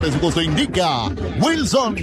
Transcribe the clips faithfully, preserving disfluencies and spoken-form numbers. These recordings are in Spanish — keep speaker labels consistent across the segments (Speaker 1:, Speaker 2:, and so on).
Speaker 1: Su gusto indica Wilson.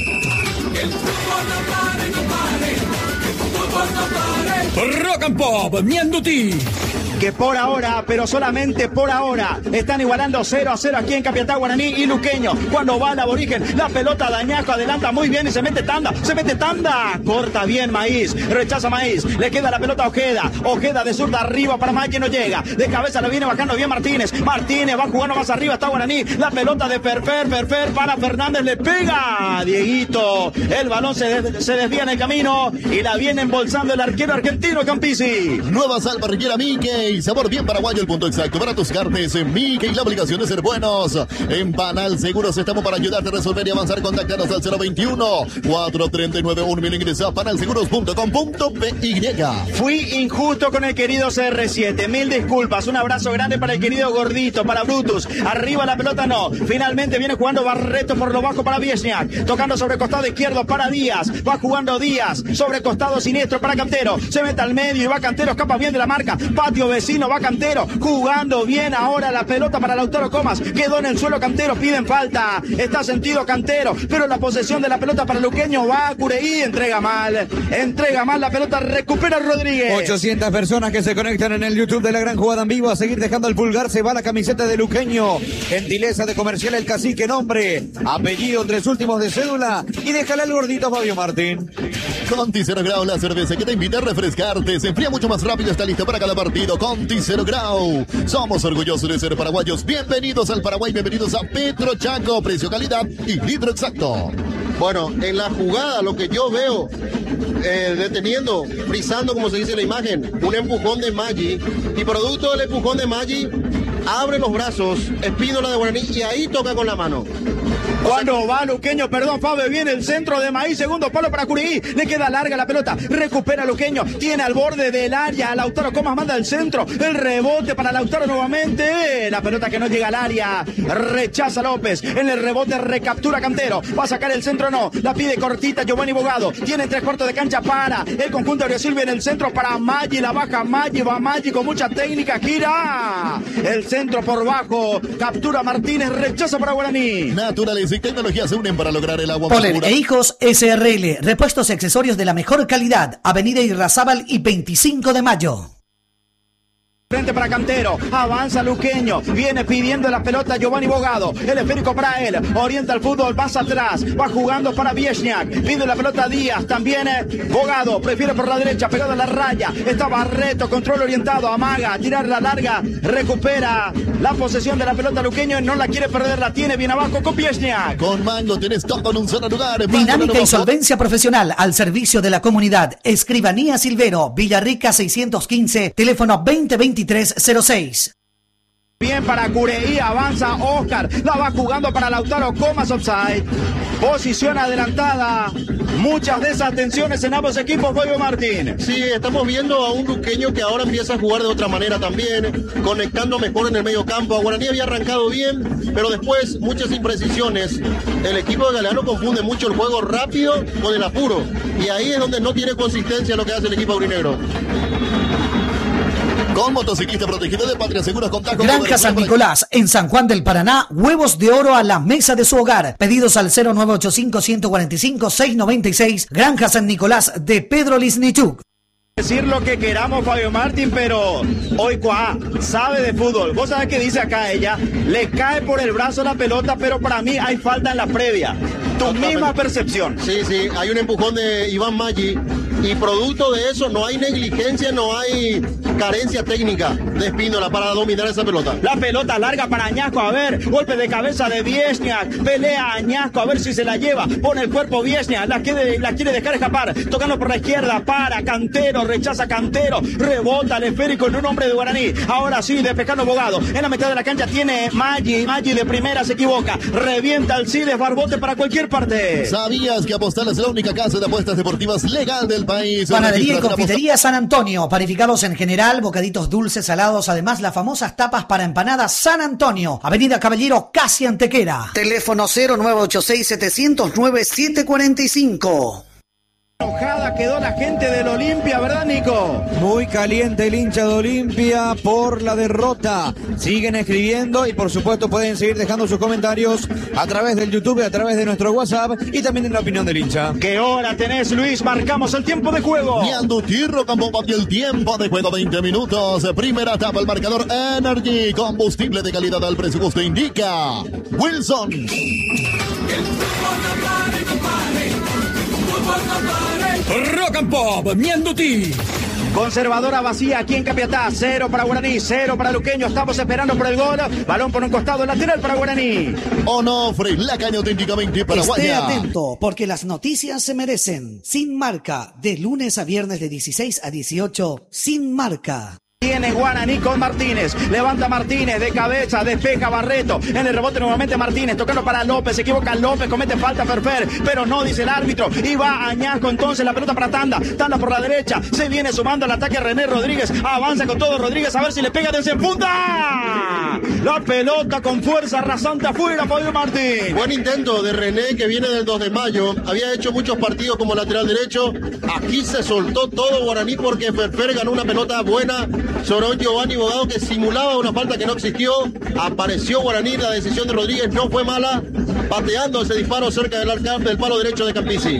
Speaker 2: Rock and Pop, Mianduti.
Speaker 3: Que por ahora, pero solamente por ahora, están igualando cero a cero aquí en Capiatá, Guaraní y Luqueño. Cuando va el aborigen, la pelota de Añasco adelanta muy bien y se mete tanda, se mete tanda, corta bien Maíz, rechaza Maíz, le queda la pelota a Ojeda, Ojeda de zurda arriba para Maíz, no llega, de cabeza le viene bajando bien Martínez, Martínez va jugando más arriba, está Guaraní, la pelota de Ferfer, Ferfer para Fernández, le pega Dieguito, el balón se, des se desvía en el camino y la viene embolsando el arquero argentino Campisi.
Speaker 1: Nueva sal parrillera Mickey. Sabor bien paraguayo, el punto exacto para tus carnes en Mickey, la obligación de ser buenos. En Panal Seguros estamos para ayudarte a resolver y avanzar. Contáctanos al cero veintiuno, cuatrocientos treinta y nueve, uno mil. Ingresa a panal seguros punto com punto p y.
Speaker 3: Fui injusto con el querido C R siete, mil disculpas. Un abrazo grande para el querido Gordito, para Brutus. Arriba la pelota no. Finalmente viene jugando Barreto por lo bajo para Viesniak. Tocando sobre costado izquierdo para Díaz. Va jugando Díaz sobre costado siniestro para Cantero. Se mete al medio y va Cantero, escapa bien de la marca. Patio vecino, va Cantero. Jugando bien ahora la pelota para Lautaro Comas. Quedó en el suelo Cantero, piden falta. Está sentido Cantero, pero la posesión de la pelota para Luqueño va a Cureí. Entrega mal. Entrega mal la pelota, recupera Rodríguez.
Speaker 2: ochocientas personas que se conectan en el YouTube de La Gran Jugada en vivo. A seguir dejando el pulgar, se va la camiseta de Luqueño. Gentileza de Comercial El Cacique, nombre, apellido, tres últimos de cédula. Y déjale al gordito Fabio Martín.
Speaker 1: Conti Cero Grau, la cerveza que te invita a refrescarte. Se enfría mucho más rápido, está listo para cada partido. Conti Cero Grau. Somos orgullosos de ser paraguayos. Bienvenidos al Paraguay, bienvenidos a Petro Chaco. Precio, calidad y litro exacto.
Speaker 4: Bueno, en la jugada lo que yo veo, eh, deteniendo, frisando como se dice en la imagen, un empujón de Maggi, y producto del empujón de Maggi, abre los brazos, Espínola de Guaraní, y ahí toca con la mano.
Speaker 3: Cuando va Luqueño, perdón, Fabio, viene el centro de Maíz, segundo palo para Curí, le queda larga la pelota, recupera Luqueño, tiene al borde del área, Lautaro Comas manda al centro, el rebote para Lautaro nuevamente, la pelota que no llega al área, rechaza López, en el rebote recaptura Cantero, va a sacar el centro, no, la pide cortita Giovanni Bogado, tiene tres cuartos de cancha para el conjunto de Silvia en el centro para Maggi, la baja Maggi, va Maggi con mucha técnica, gira, el centro por bajo, captura Martínez, rechaza para Guaraní.
Speaker 1: Naturales y tecnología se unen para lograr el agua
Speaker 5: Polen
Speaker 1: pura.
Speaker 5: e Hijos S R L, repuestos y accesorios de la mejor calidad, Avenida Irrazábal y veinticinco de mayo.
Speaker 3: Frente para Cantero, avanza Luqueño, viene pidiendo la pelota Giovanni Bogado, el esférico para él, orienta el fútbol, pasa atrás, va jugando para Viesniak, pide la pelota a Díaz, también eh, Bogado, prefiere por la derecha, pegado a la raya, está Barreto, control orientado, amaga, tirar la larga, recupera la posesión de la pelota Luqueño, no la quiere perder, la tiene bien abajo con Viesniak.
Speaker 1: Con Mango tienes todo en un solo lugar.
Speaker 5: Dinámica y solvencia profesional al servicio de la comunidad. Escribanía Silvero, Villarrica seiscientos quince, teléfono veinte veintitrés cero seis.
Speaker 3: Bien para Cureí, avanza Oscar, la va jugando para Lautaro Comas, offside, posición adelantada, muchas desatenciones en ambos equipos, Fabio Martín.
Speaker 4: Sí, estamos viendo a un Luqueño que ahora empieza a jugar de otra manera también, conectando mejor en el medio campo. A Guaraní había arrancado bien, pero después muchas imprecisiones. El equipo de Galeano confunde mucho el juego rápido con el apuro, y ahí es donde no tiene consistencia lo que hace el equipo aurinegro.
Speaker 1: Con motociclista protegido de Patria Seguros, contacto.
Speaker 5: Granja San Nicolás, en San Juan del Paraná, huevos de oro a la mesa de su hogar. Pedidos al cero nueve ocho cinco, uno cuatro cinco, seis nueve seis. Granja San Nicolás de Pedro Lisnichuk.
Speaker 3: Decir lo que queramos, Fabio Martín, pero hoy Cuá sabe de fútbol. Vos sabés que dice acá ella, le cae por el brazo la pelota, pero para mí hay falta en la previa. Tu Totalmente. Misma percepción.
Speaker 4: Sí, sí, hay un empujón de Iván Maggi, y producto de eso no hay negligencia, no hay carencia técnica de Espínola para dominar esa pelota.
Speaker 3: La pelota larga para Añasco, a ver, golpe de cabeza de Viesniak, pelea Añasco, a ver si se la lleva, pone el cuerpo Viesniak, la quiere, la quiere dejar escapar, tocando por la izquierda, para Cantero, rechaza Cantero, rebota el esférico en un hombre de Guaraní, ahora sí, despejando Bogado, en la mitad de la cancha tiene Maggi, Maggi de primera se equivoca, revienta el Cides Barbote para cualquier parte.
Speaker 1: ¿Sabías que Apostal es la única casa de apuestas deportivas legal del país?
Speaker 5: Panadería y confitería San Antonio, panificados en general, bocaditos dulces, salados, además las famosas tapas para empanadas San Antonio, Avenida Caballero, casi Antequera. Teléfono cero nueve ocho seis, siete cero nueve, siete cuatro cinco.
Speaker 3: Enojada quedó la gente del Olimpia, ¿verdad, Nico?
Speaker 2: Muy caliente el hincha de Olimpia por la derrota. Siguen escribiendo y por supuesto pueden seguir dejando sus comentarios a través del YouTube, a través de nuestro WhatsApp y también en la opinión del hincha.
Speaker 3: ¿Qué hora tenés, Luis? Marcamos el tiempo de juego.
Speaker 1: Ñando Tirro con bomba y el tiempo de juego veinte minutos. Primera etapa, el marcador Energy. Combustible de calidad al presupuesto indica Wilson.
Speaker 6: Rock and Pop, Mianduti.
Speaker 3: Conservadora vacía aquí en Capiatá. Cero para Guaraní, cero para Luqueño. Estamos esperando por el gol. Balón por un costado, lateral para Guaraní.
Speaker 1: Onofre, la caña auténticamente paraguaya.
Speaker 5: Esté atento porque las noticias se merecen. Sin Marca, de lunes a viernes de dieciséis a dieciocho. Sin Marca.
Speaker 3: Tiene Guaraní con Martínez, levanta Martínez de cabeza, despeja Barreto, en el rebote nuevamente Martínez, tocando para López, se equivoca López, comete falta Ferfer, pero no dice el árbitro, y va Añasco entonces, la pelota para Tanda, Tanda por la derecha, se viene sumando al ataque René Rodríguez, avanza con todo Rodríguez, a ver si le pega desde punta, la pelota con fuerza rasante afuera, Fabio Martín.
Speaker 4: Buen intento de René que viene del dos de mayo, había hecho muchos partidos como lateral derecho, aquí se soltó todo Guaraní porque Ferfer ganó una pelota buena sobre un Giovanni Bogado que simulaba una falta que no existió. Apareció Guaraní, la decisión de Rodríguez no fue mala, pateando ese disparo cerca del arcán del palo derecho de Campisi.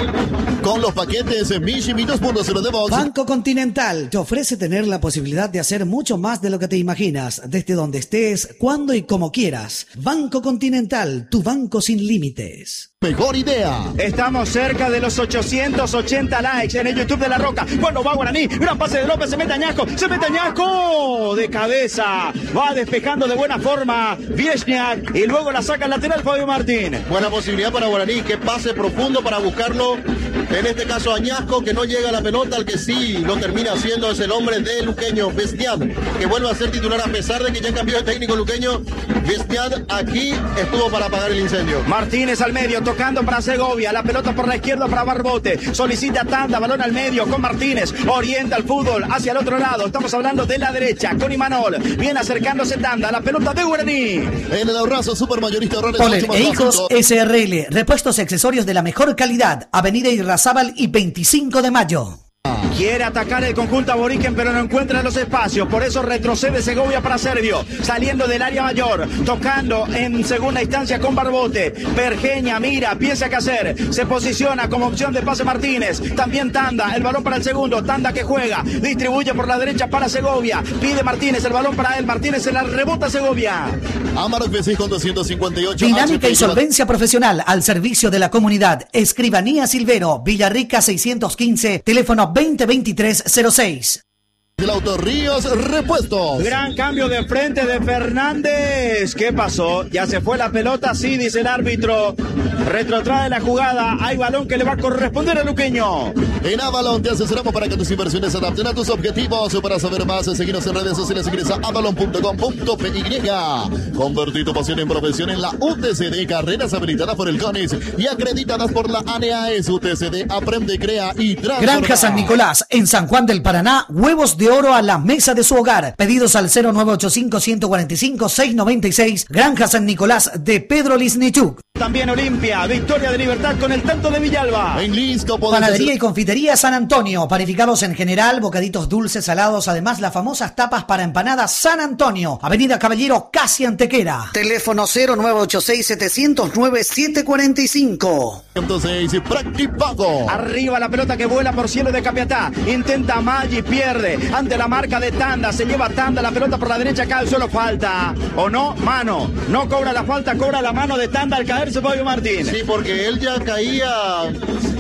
Speaker 1: Con los paquetes Mishimi dos punto cero de Vox.
Speaker 5: Banco Continental te ofrece tener la posibilidad de hacer mucho más de lo que te imaginas, desde donde estés, cuando y como quieras. Banco Continental, tu banco sin límites.
Speaker 1: Mejor idea.
Speaker 3: Estamos cerca de los ochocientos ochenta likes en el YouTube de La Roca. Bueno, va Guaraní, gran pase de López, se mete Añasco, se mete Añasco de cabeza, va despejando de buena forma Viesniak y luego la saca al lateral Fabio Martín.
Speaker 4: Buena posibilidad para Guaraní, que pase profundo para buscarlo, en este caso Añasco, que no llega a la pelota, al que sí lo termina haciendo es el hombre de Luqueño, Bestiad, que vuelve a ser titular a pesar de que ya cambió de técnico Luqueño. Bestiad aquí estuvo para apagar el incendio.
Speaker 3: Martínez al medio, tocando para Segovia, la pelota por la izquierda para Barbote, solicita Tanda, balón al medio con Martínez, orienta el fútbol hacia el otro lado, estamos hablando de la derecha, con Imanol, viene acercándose Tanda, la pelota de Guaraní.
Speaker 1: En el abrazo supermayorista Horrores
Speaker 5: Polen e Hijos S R L, repuestos y accesorios de la mejor calidad, Avenida Irrazábal y veinticinco de mayo.
Speaker 3: Quiere atacar el conjunto aborigen, pero no encuentra los espacios. Por eso retrocede Segovia para Servio. Saliendo del área mayor. Tocando en segunda instancia con Barbote. Pergeña, mira, piensa qué hacer. Se posiciona como opción de pase Martínez. También Tanda. El balón para el segundo. Tanda que juega. Distribuye por la derecha para Segovia. Pide Martínez. El balón para él. Martínez se la rebota Segovia.
Speaker 1: Amarok B seis con doscientos cincuenta y ocho.
Speaker 5: Dinámica y solvencia profesional al servicio de la comunidad. Escribanía Silvero. Villarrica seiscientos quince. Teléfono veinte veintitrés cero seis.
Speaker 1: El Auto Ríos Repuestos.
Speaker 3: Gran cambio de frente de Fernández. ¿Qué pasó? ¿Ya se fue la pelota? Sí, dice el árbitro. Retrotrae la jugada. Hay balón que le va a corresponder a Luqueño.
Speaker 1: En Avalon te asesoramos para que tus inversiones se adapten a tus objetivos. Para saber más, seguinos en redes sociales. Ingresa a avalon punto com punto p y. Convertí tu pasión en profesión en la U T C D. Carreras habilitadas por el CONIS y acreditadas por la A N A S. U T C D aprende, crea y transforma.
Speaker 5: Granja San Nicolás, en San Juan del Paraná. Huevos de oro a la mesa de su hogar. Pedidos al cero nueve ocho cinco, uno cuatro cinco, seis nueve seis. Granja San Nicolás de Pedro Lisnichuk.
Speaker 3: También Olimpia, victoria de Libertad con el tanto de Villalba.
Speaker 1: En listo,
Speaker 5: Panadería y confitería San Antonio. Panificados en general, bocaditos dulces, salados. Además, las famosas tapas para empanadas San Antonio. Avenida Caballero, casi Antequera. Teléfono cero nueve ocho seis, siete cero nueve, siete cuatro cinco.
Speaker 1: Entonces, Practipago.
Speaker 3: Arriba la pelota que vuela por cielo de Capiatá. Intenta Maggi, pierde. Ante la marca de Tanda, se lleva Tanda, la pelota por la derecha, cae al suelo, falta. ¿O no? Mano. No cobra la falta, cobra la mano de Tanda al caerse Fabio Martín.
Speaker 4: Sí, porque él ya caía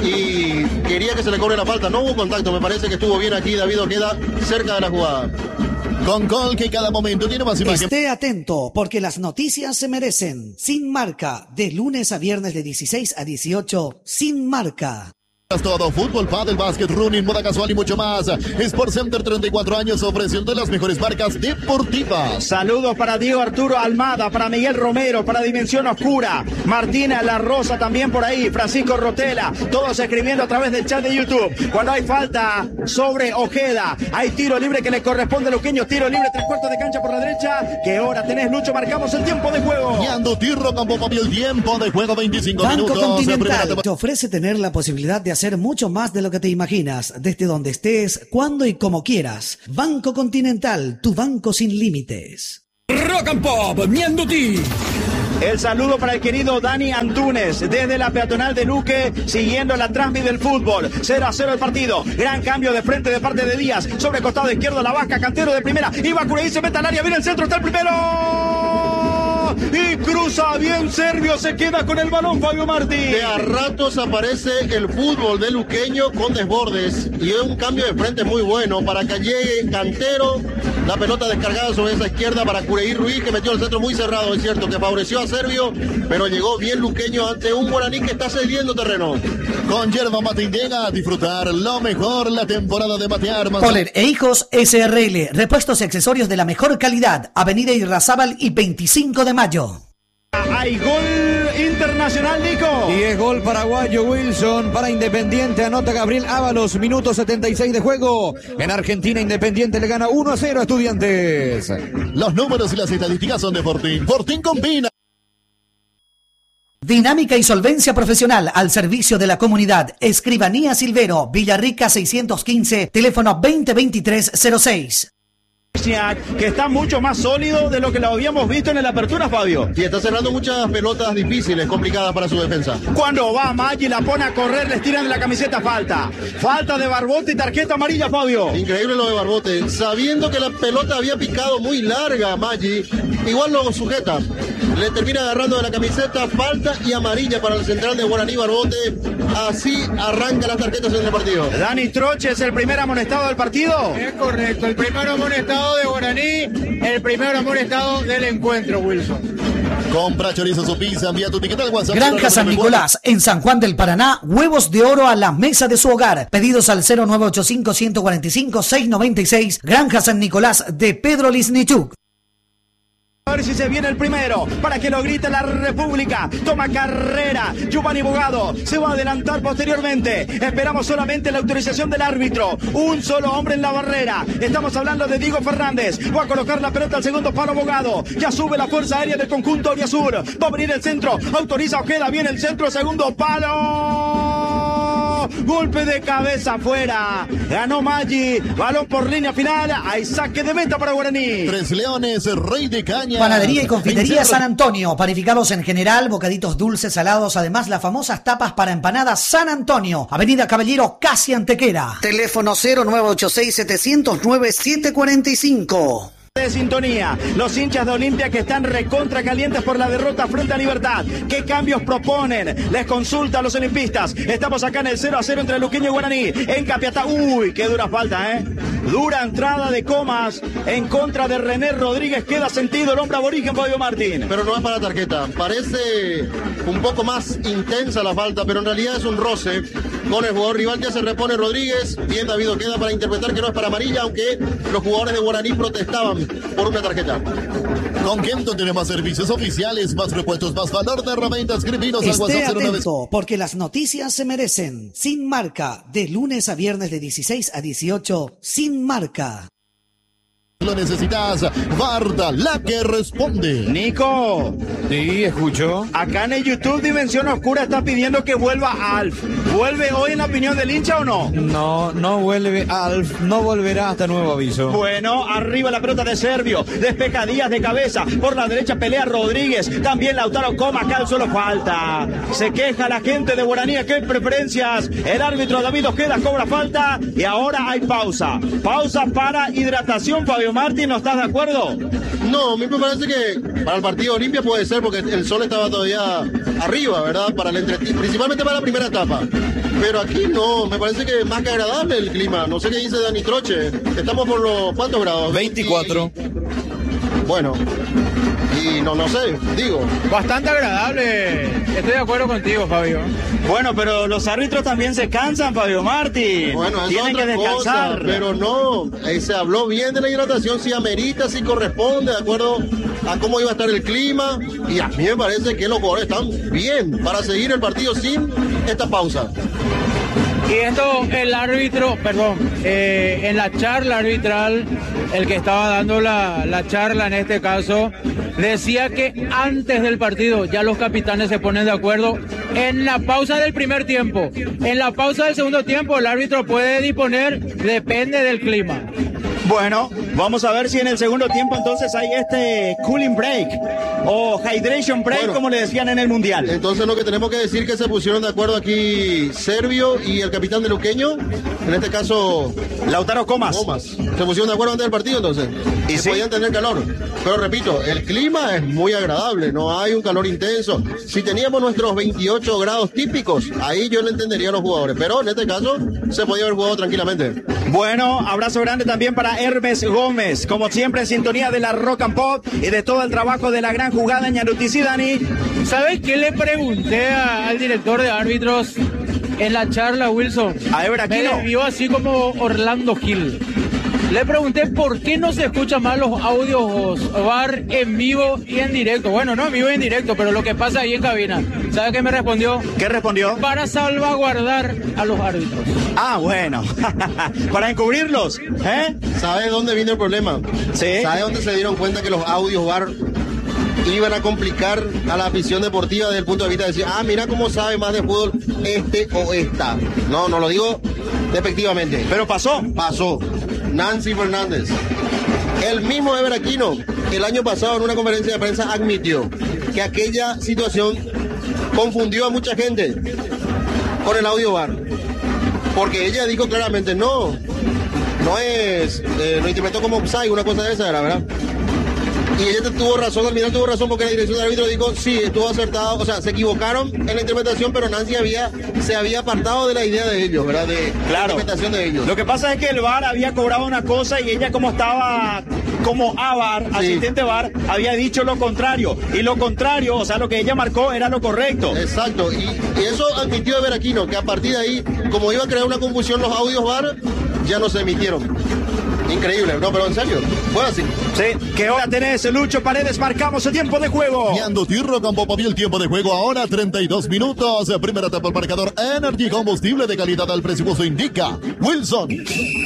Speaker 4: y quería que se le cobre la falta. No hubo contacto, me parece que estuvo bien aquí David Ojeda cerca de la jugada.
Speaker 1: Con Gol, que cada momento tiene más imagen.
Speaker 5: Esté atento, porque las noticias se merecen. Sin Marca, de lunes a viernes de dieciséis a dieciocho, Sin Marca.
Speaker 1: Todo, fútbol, pádel, básquet, running, moda casual y mucho más. Sport Center, treinta y cuatro años ofreciendo las mejores marcas deportivas.
Speaker 3: Saludos para Diego Arturo Almada, para Miguel Romero, para Dimensión Oscura, Martina La Rosa también por ahí, Francisco Rotela, todos escribiendo a través del chat de YouTube. Cuando hay falta sobre Ojeda, hay tiro libre que le corresponde a Luqueño, tiro libre, tres cuartos de cancha por la derecha. ¿Qué hora tenés, Lucho? Marcamos el tiempo de juego.
Speaker 1: Ñando Tirro con bomba y el tiempo de juego veinticinco
Speaker 5: Banco
Speaker 1: minutos.
Speaker 5: Continental te ofrece tener la posibilidad de hacer hacer mucho más de lo que te imaginas, desde donde estés, cuando y como quieras. Banco Continental, tu banco sin límites.
Speaker 6: Rock and Pop, Mianduti.
Speaker 3: El saludo para el querido Dani Antunes desde la peatonal de Luque, siguiendo la transmisión del fútbol. cero a cero el partido. Gran cambio de frente de parte de Díaz. Sobre costado izquierdo la vaca, Cantero de primera. Iba Cureí, se mete al área, viene el centro, está el primero. Y cruza bien Servio, se queda con el balón Fabio Martín.
Speaker 4: De a ratos aparece el fútbol de luqueño con desbordes. Y es un cambio de frente muy bueno para que llegue Cantero. La pelota descargada sobre esa izquierda para Cureí Ruiz, que metió el centro muy cerrado, es cierto, que favoreció a Servio, pero llegó bien luqueño ante un guaraní que está cediendo terreno.
Speaker 1: Con Yerba Mate llega a disfrutar lo mejor la temporada de Matear.
Speaker 5: Poler e Hijos S R L, repuestos y accesorios de la mejor calidad. Avenida Irrazábal y veinticinco de mayo.
Speaker 3: Hay gol internacional, Nico.
Speaker 2: Y es gol paraguayo. Wilson para Independiente, anota Gabriel Ábalos, minuto setenta y seis de juego. En Argentina, Independiente le gana uno a cero a Estudiantes.
Speaker 1: Los números y las estadísticas son de Fortín. Fortín combina.
Speaker 5: Dinámica y solvencia profesional al servicio de la comunidad. Escribanía Silvero, Villarrica seiscientos quince, teléfono veinte veintitrés cero seis.
Speaker 3: Que está mucho más sólido de lo que lo habíamos visto en la apertura, Fabio.
Speaker 4: Y está cerrando muchas pelotas difíciles, complicadas para su defensa.
Speaker 3: Cuando va Maggi, la pone a correr, les tiran de la camiseta, falta. Falta de Barbote y tarjeta amarilla, Fabio.
Speaker 4: Increíble lo de Barbote. Sabiendo que la pelota había picado muy larga, Maggi, igual lo sujeta. Le termina agarrando de la camiseta, falta y amarilla para el central de Guaraní, Barbote. Así arranca las tarjetas en el partido.
Speaker 3: Dani Troche es el primer amonestado del partido.
Speaker 7: Es correcto, el primer amonestado de Guaraní, el primer amonestado del encuentro, Wilson.
Speaker 1: Compra chorizo su pizza, envía tu tiquete al WhatsApp.
Speaker 5: Granja San Nicolás, en San Juan del Paraná, huevos de oro a la mesa de su hogar. Pedidos al cero nueve ocho cinco, uno cuatro cinco, seis nueve seis. Granja San Nicolás de Pedro Lisnichuk.
Speaker 3: A ver si se viene el primero, para que lo grite la República. Toma carrera, Giovanni Bogado se va a adelantar posteriormente. Esperamos solamente la autorización del árbitro. Un solo hombre en la barrera. Estamos hablando de Diego Fernández. Va a colocar la pelota al segundo palo Bogado. Ya sube la fuerza aérea del conjunto Oriasur. Va a venir el centro, autoriza Ojeda, viene el centro, segundo palo. Golpe de cabeza afuera. Ganó Maggi. Balón por línea final. Hay saque de meta para Guaraní.
Speaker 1: Tres Leones, Rey de Caña.
Speaker 5: Panadería y confitería San Antonio. Panificados en general, bocaditos dulces, salados. Además, las famosas tapas para empanadas San Antonio. Avenida Caballero, casi Antequera. Teléfono cero nueve ocho seis, siete cero nueve, siete cuatro cinco.
Speaker 3: De sintonía, los hinchas de Olimpia que están recontra calientes por la derrota frente a Libertad. ¿Qué cambios proponen? Les consulta a los olimpistas. Estamos acá en el cero a cero entre Luqueño y Guaraní. En Capiatá, uy, qué dura falta, ¿eh? Dura entrada de Comas en contra de René Rodríguez. Queda sentido el hombre aborigen Fabio Martín.
Speaker 4: Pero no es para tarjeta. Parece un poco más intensa la falta, pero en realidad es un roce con el jugador rival. Ya se repone Rodríguez. Bien David queda para interpretar que no es para amarilla, aunque los jugadores de Guaraní protestaban por una tarjeta.
Speaker 1: Con Kenton tenemos servicios oficiales, más repuestos, más valor de herramientas. Escribinos al
Speaker 5: Esté
Speaker 1: WhatsApp cero nueve.
Speaker 5: atento, porque las noticias se merecen. Sin Marca, de lunes a viernes de dieciséis a dieciocho, Sin Marca.
Speaker 1: Lo necesitas, Barda, la que responde.
Speaker 3: Nico.
Speaker 2: Sí, escucho.
Speaker 3: Acá en el YouTube Dimensión Oscura está pidiendo que vuelva Alf. ¿Vuelve hoy en la opinión del hincha o no?
Speaker 2: No, no vuelve Alf, no volverá hasta nuevo aviso.
Speaker 3: Bueno, arriba la pelota de Servio, despeja Díaz de cabeza, por la derecha pelea Rodríguez, también Lautaro Coma, acá solo falta. Se queja la gente de Guaraní, qué preferencias. El árbitro David Ojeda cobra falta y ahora hay pausa. Pausa para hidratación, Fabio Martín, ¿no estás de acuerdo?
Speaker 4: No, a mí me parece que para el partido Olimpia puede ser porque el sol estaba todavía arriba, ¿verdad? Para el entretenimiento, principalmente para la primera etapa. Pero aquí no, me parece que es más que agradable el clima. No sé qué dice Dani Troche. Estamos por los, ¿cuántos grados?
Speaker 2: veinticuatro.
Speaker 4: Y, bueno, y no, no sé, digo.
Speaker 7: Bastante agradable. Estoy de acuerdo contigo, Fabio.
Speaker 3: Bueno, pero los árbitros también se cansan, Fabio Martín.
Speaker 4: Bueno, es
Speaker 3: tienen
Speaker 4: otra
Speaker 3: que descansar.
Speaker 4: cosa, pero no, eh, se habló bien de la hidratación, si amerita, si corresponde, de acuerdo a cómo iba a estar el clima. Y a mí me parece que los jugadores están bien para seguir el partido sin esta pausa.
Speaker 7: Y esto, el árbitro, perdón, eh, en la charla arbitral, el que estaba dando la, la charla en este caso, decía que antes del partido ya los capitanes se ponen de acuerdo en la pausa del primer tiempo. En la pausa del segundo tiempo el árbitro puede disponer, depende del clima.
Speaker 3: Bueno, vamos a ver si en el segundo tiempo entonces hay este cooling break o hydration break, bueno, como le decían en el Mundial.
Speaker 4: Entonces lo que tenemos que decir que se pusieron de acuerdo aquí Servio y el capitán de Luqueño, en este caso
Speaker 3: Lautaro Comas.
Speaker 4: Comas. Se pusieron de acuerdo antes del partido entonces. Y sí, podían tener calor. Pero repito, el clima es muy agradable, no hay un calor intenso. Si teníamos nuestros veintiocho grados típicos, ahí yo le entendería a los jugadores. Pero en este caso se podía haber jugado tranquilamente.
Speaker 3: Bueno, abrazo grande también para Hermes Gómez, como siempre en sintonía de la Rock and Pop y de todo el trabajo de la gran jugada en Ñarutici. Dani,
Speaker 7: ¿sabes qué le pregunté a, al director de árbitros en la charla, Wilson?
Speaker 3: A Ever Aquino.
Speaker 7: Me vio así como Orlando Gil. Le pregunté por qué no se escuchan más los audios V A R en vivo y en directo. Bueno, no en vivo y en directo, pero lo que pasa ahí en cabina. ¿Sabe qué me respondió?
Speaker 3: ¿Qué respondió?
Speaker 7: Para salvaguardar a los árbitros.
Speaker 3: Ah, bueno. Para encubrirlos, ¿eh?
Speaker 4: ¿Sabe dónde vino el problema?
Speaker 3: Sí.
Speaker 4: ¿Sabe dónde se dieron cuenta que los audios V A R iban a complicar a la afición deportiva desde el punto de vista de decir, ah, mira cómo sabe más de fútbol este o esta? No, no lo digo despectivamente.
Speaker 3: Pero pasó.
Speaker 4: Pasó. Nancy Fernández. El mismo Ever Aquino, el año pasado en una conferencia de prensa admitió que aquella situación confundió a mucha gente con el audio V A R. Porque ella dijo claramente, no, no es, eh, lo interpretó como offside, una cosa de esa era, ¿verdad? Y ella tuvo razón, al final tuvo razón porque la dirección del árbitro dijo, sí, estuvo acertado, o sea, se equivocaron en la interpretación, pero Nancy había, se había apartado de la idea de ellos, ¿verdad? De
Speaker 3: claro.
Speaker 4: La interpretación de ellos.
Speaker 3: Lo que pasa es que el V A R había cobrado una cosa y ella como estaba como A V A R, sí, asistente V A R, había dicho lo contrario. Y lo contrario, o sea, lo que ella marcó era lo correcto.
Speaker 4: Exacto, y, y eso admitió Ever Aquino, que a partir de ahí, como iba a crear una confusión los audios V A R, ya no se emitieron. Increíble, no, pero en serio, fue así.
Speaker 3: Sí, que ahora tenés Lucho Paredes, marcamos el tiempo de juego.
Speaker 1: Ñandutí Rock and Pop, el tiempo de juego ahora, treinta y dos minutos. Primera etapa al marcador, Energy, combustible de calidad al presupuesto indica Wilson.
Speaker 6: El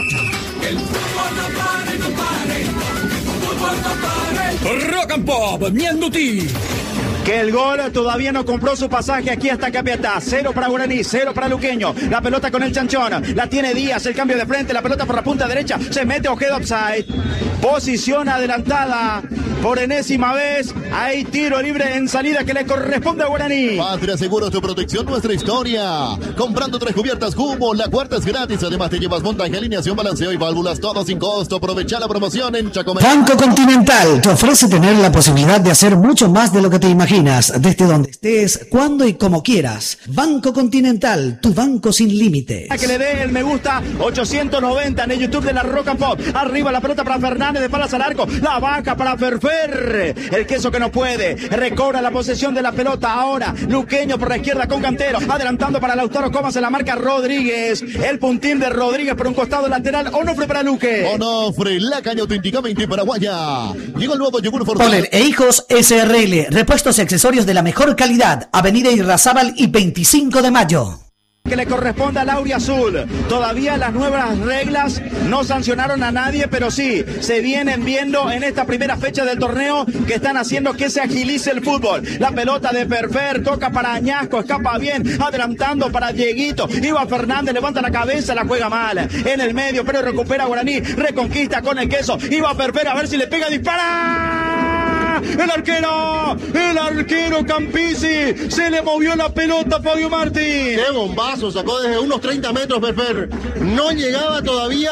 Speaker 6: fútbol no pare, no pare. El fútbol no pare. Rock and Pop, Ñandutí.
Speaker 3: Que el gol todavía no compró su pasaje aquí hasta Capiatá. Cero para Guaraní, cero para Luqueño. La pelota con el Chanchón. La tiene Díaz, el cambio de frente. La pelota por la punta derecha. Se mete Ojeda offside. Posición adelantada por enésima vez. Hay tiro libre en salida que le corresponde a Guaraní.
Speaker 1: Patria Seguros, tu protección, nuestra historia. Comprando tres cubiertas Cubo, la cuarta es gratis. Además te llevas montaje, alineación, balanceo y válvulas, todo sin costo. Aprovecha la promoción en Chacomé.
Speaker 5: Banco Continental te ofrece tener la posibilidad de hacer mucho más de lo que te imaginas. Desde donde estés, cuando y como quieras. Banco Continental, tu banco sin límites.
Speaker 3: Que le dé el me gusta ochocientos noventa en el YouTube de la Rock and Pop. Arriba la pelota para Fernández, de palas al arco. La vaca para Ferfer. El queso que no puede. Recobra la posesión de la pelota ahora. Luqueño por la izquierda con Cantero. Adelantando para Lautaro Comas en la marca Rodríguez. El puntín de Rodríguez por un costado lateral. Onofre para Luque.
Speaker 1: Onofre, la caña auténticamente paraguaya. Llegó el nuevo yogur Fortuna.
Speaker 5: Poler e Hijos S R L. Repuestos y accesorios de la mejor calidad. Avenida Irrazábal y veinticinco de mayo.
Speaker 3: Que le corresponde al Auriazul. Todavía las nuevas reglas no sancionaron a nadie, pero sí se vienen viendo en esta primera fecha del torneo que están haciendo que se agilice el fútbol. La pelota de Ferfer toca para Añasco, escapa bien, adelantando para Dieguito. Iba Fernández, levanta la cabeza, la juega mal en el medio, pero recupera Guaraní, reconquista con el queso. Iba Ferfer a ver si le pega, dispara. El arquero, el arquero Campisi, se le movió la pelota a Fabio Martín.
Speaker 4: ¡Qué bombazo! Sacó desde unos treinta metros Ferfer. No llegaba todavía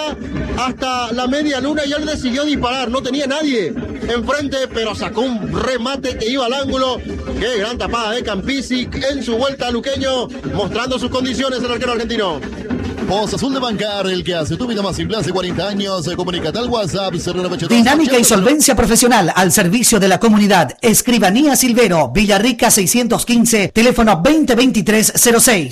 Speaker 4: hasta la media luna y él decidió disparar. No tenía nadie enfrente, pero sacó un remate que iba al ángulo. ¡Qué gran tapada de Campisi en su vuelta a Luqueño, mostrando sus condiciones el arquero argentino!
Speaker 1: Post Azul de Bancar, el que hace tu vida más simple hace cuarenta años. Comunícate al WhatsApp.
Speaker 5: Dinámica y solvencia profesional al servicio de la comunidad. Escribanía Silvero, Villarrica seiscientos quince, teléfono veinte veintitrés cero seis.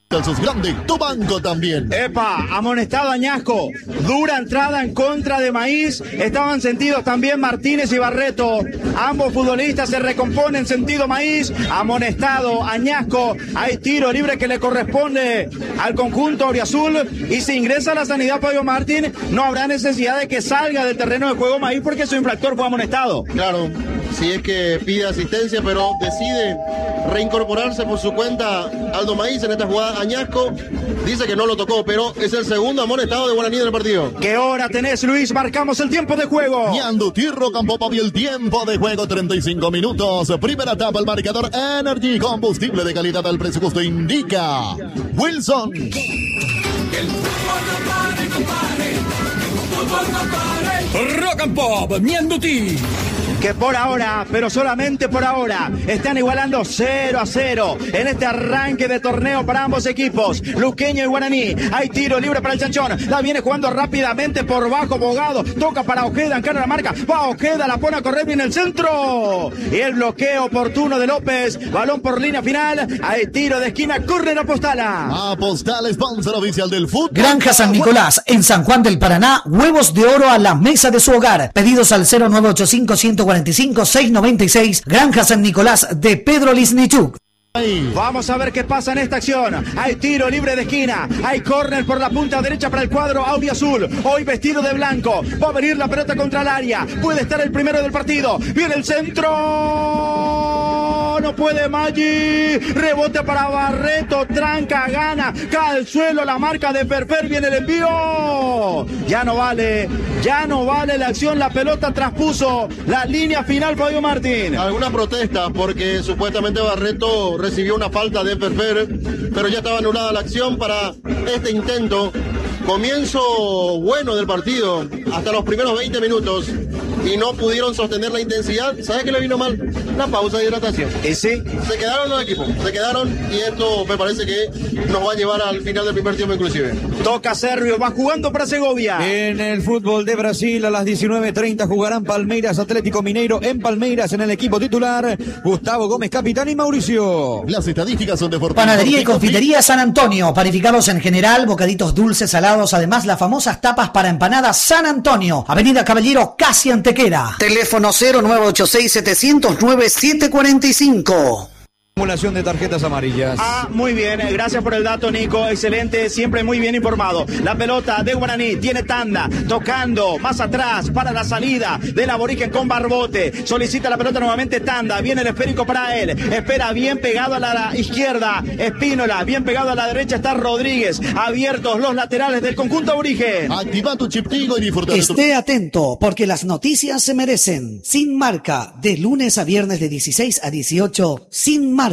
Speaker 1: Sos grande, tu banco también.
Speaker 3: Epa, amonestado Añasco. Dura entrada en contra de Maíz. Estaban sentidos también Martínez y Barreto. Ambos futbolistas se recomponen sentido Maíz. Amonestado Añasco. Hay tiro libre que le corresponde al conjunto auriazul. Y si ingresa a la sanidad Fabio Martín, no habrá necesidad de que salga del terreno de juego Maíz porque su infractor fue amonestado.
Speaker 4: Claro, si es que pide asistencia, pero decide reincorporarse por su cuenta Aldo Maíz en esta jugada. Añasco dice que no lo tocó, pero es el segundo amonestado de Guaraní del partido.
Speaker 3: ¿Qué hora tenés, Luis? Marcamos el tiempo de juego.
Speaker 1: Ñandutí Rocampopa y el tiempo de juego, treinta y cinco minutos. Primera etapa, el marcador Energy, combustible de calidad al precio justo, indica Wilson.
Speaker 6: El fútbol no pare, no pare. El fútbol no pare. Rock and Pop, Ñandutí.
Speaker 3: Que por ahora, pero solamente por ahora, están igualando cero a cero en este arranque de torneo para ambos equipos, Luqueño y Guaraní. Hay tiro libre para el Chanchón, la viene jugando rápidamente por bajo Bogado, toca para Ojeda, encara la marca, va Ojeda, la pone a correr bien el centro, y el bloqueo oportuno de López, balón por línea final, hay tiro de esquina, córner Apostala.
Speaker 1: Apostala, sponsor oficial del fútbol.
Speaker 5: Granja San Nicolás, en San Juan del Paraná, huevos de oro a la mesa de su hogar. Pedidos al cero nueve ocho cinco, uno cuatro cinco, seis nueve seis. Granja San Nicolás de Pedro Lisnichuk.
Speaker 3: Vamos a ver qué pasa en esta acción. Hay tiro libre de esquina. Hay córner por la punta derecha para el cuadro auriazul. Hoy vestido de blanco. Va a venir la pelota contra el área. Puede estar el primero del partido. Viene el centro. No puede Maggi. Rebote para Barreto. Tranca, gana. Cae al suelo la marca de Ferfer. Viene el envío. Ya no vale. Ya no vale la acción. La pelota traspuso la línea final, Fabio Martín.
Speaker 4: Alguna protesta porque supuestamente Barreto recibió una falta de Ferfer, pero ya estaba anulada la acción para este intento. Comienzo bueno del partido hasta los primeros veinte minutos y no pudieron sostener la intensidad. ¿Sabes qué le vino mal? La pausa de hidratación.
Speaker 3: ¿Y sí?
Speaker 4: Se quedaron los equipos, se quedaron y esto me parece que nos va a llevar al final del primer tiempo inclusive.
Speaker 3: Toca Servio, va jugando para Segovia.
Speaker 2: En el fútbol de Brasil a las diecinueve treinta jugarán Palmeiras Atlético Mineiro en Palmeiras. En el equipo titular Gustavo Gómez, capitán, y Mauricio.
Speaker 1: Las estadísticas son de Fortín.
Speaker 5: Panadería y confitería San Antonio, panificados en general, bocaditos dulces, salados, además las famosas tapas para empanadas San Antonio, Avenida Caballero, casi Antequera. Teléfono cero nueve ocho seis, siete cero cero, nueve siete cuatro cinco.
Speaker 2: Acumulación de tarjetas amarillas.
Speaker 3: Ah, muy bien, gracias por el dato, Nico, excelente, siempre muy bien informado. La pelota de Guaraní tiene tanda, tocando más atrás para la salida del aborigen con Barbote, solicita la pelota nuevamente tanda, viene el esférico para él, espera bien pegado a la izquierda, Espínola, bien pegado a la derecha está Rodríguez, abiertos los laterales del conjunto aborigen.
Speaker 1: Activa tu chip Tigo y disfruta de tu...
Speaker 5: Esté atento, porque las noticias se merecen. Sin Marca, de lunes a viernes de dieciséis a dieciocho, Sin Marca.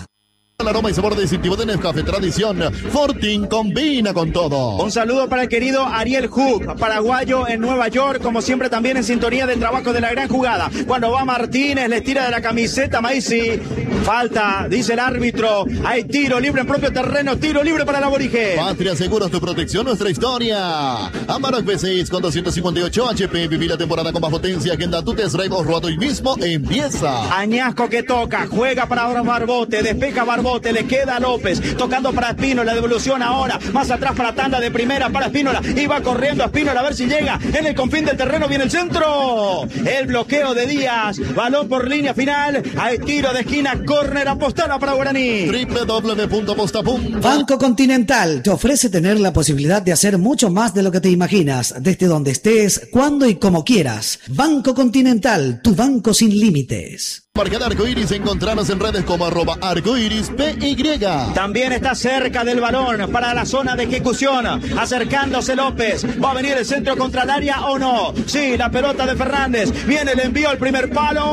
Speaker 1: El aroma y sabor distintivo de Nescafé Tradición. Fortín combina con todo.
Speaker 3: Un saludo para el querido Ariel Hook, paraguayo en Nueva York, como siempre también en sintonía del trabajo de la gran jugada. Cuando va Martínez, le tira de la camiseta Maisi. Falta, dice el árbitro. Hay tiro libre en propio terreno, tiro libre para el aborigen.
Speaker 1: Patria Seguros, tu protección, nuestra historia. Amarok V seis con doscientos cincuenta y ocho H P. Viví la temporada con más potencia. Agenda tu test drive o ruedo y mismo empieza.
Speaker 3: Añasco que toca, juega para ahora Barbote, despeja Barbote, le queda López, tocando para Espínola, la devolución ahora, más atrás para tanda de primera para Espínola, y va corriendo a Espínola a ver si llega, en el confín del terreno viene el centro, el bloqueo de Díaz, balón por línea final, hay tiro de esquina, córner Apostala para Guaraní.
Speaker 1: doble u doble u doble u punto aposta punto com.
Speaker 5: Banco Continental te ofrece tener la posibilidad de hacer mucho más de lo que te imaginas, desde donde estés, cuando y como quieras. Banco Continental, tu banco sin límites.
Speaker 1: Marca de Arcoiris, encontrarnos en redes como arroba arcoiris P Y.
Speaker 3: También está cerca del balón para la zona de ejecución, acercándose López, va a venir el centro contra el área o no, sí, la pelota de Fernández, viene el envío al primer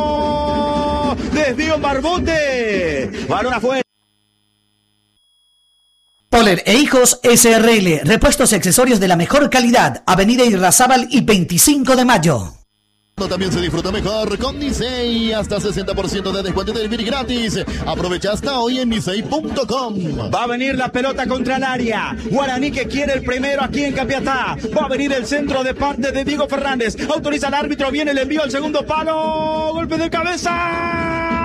Speaker 3: palo, desvío en Barbote, balón afuera.
Speaker 5: Poller e Hijos S R L, repuestos y accesorios de la mejor calidad, Avenida Irrazábal y veinticinco de mayo.
Speaker 1: También se disfruta mejor con Nisei, hasta sesenta por ciento de descuento y delivery gratis. Aprovecha hasta hoy en nisei punto com.
Speaker 3: Va a venir la pelota contra el área. Guaraní que quiere el primero aquí en Capiatá. Va a venir el centro de parte de Diego Fernández. Autoriza el árbitro, viene el envío al segundo palo. Golpe de cabeza.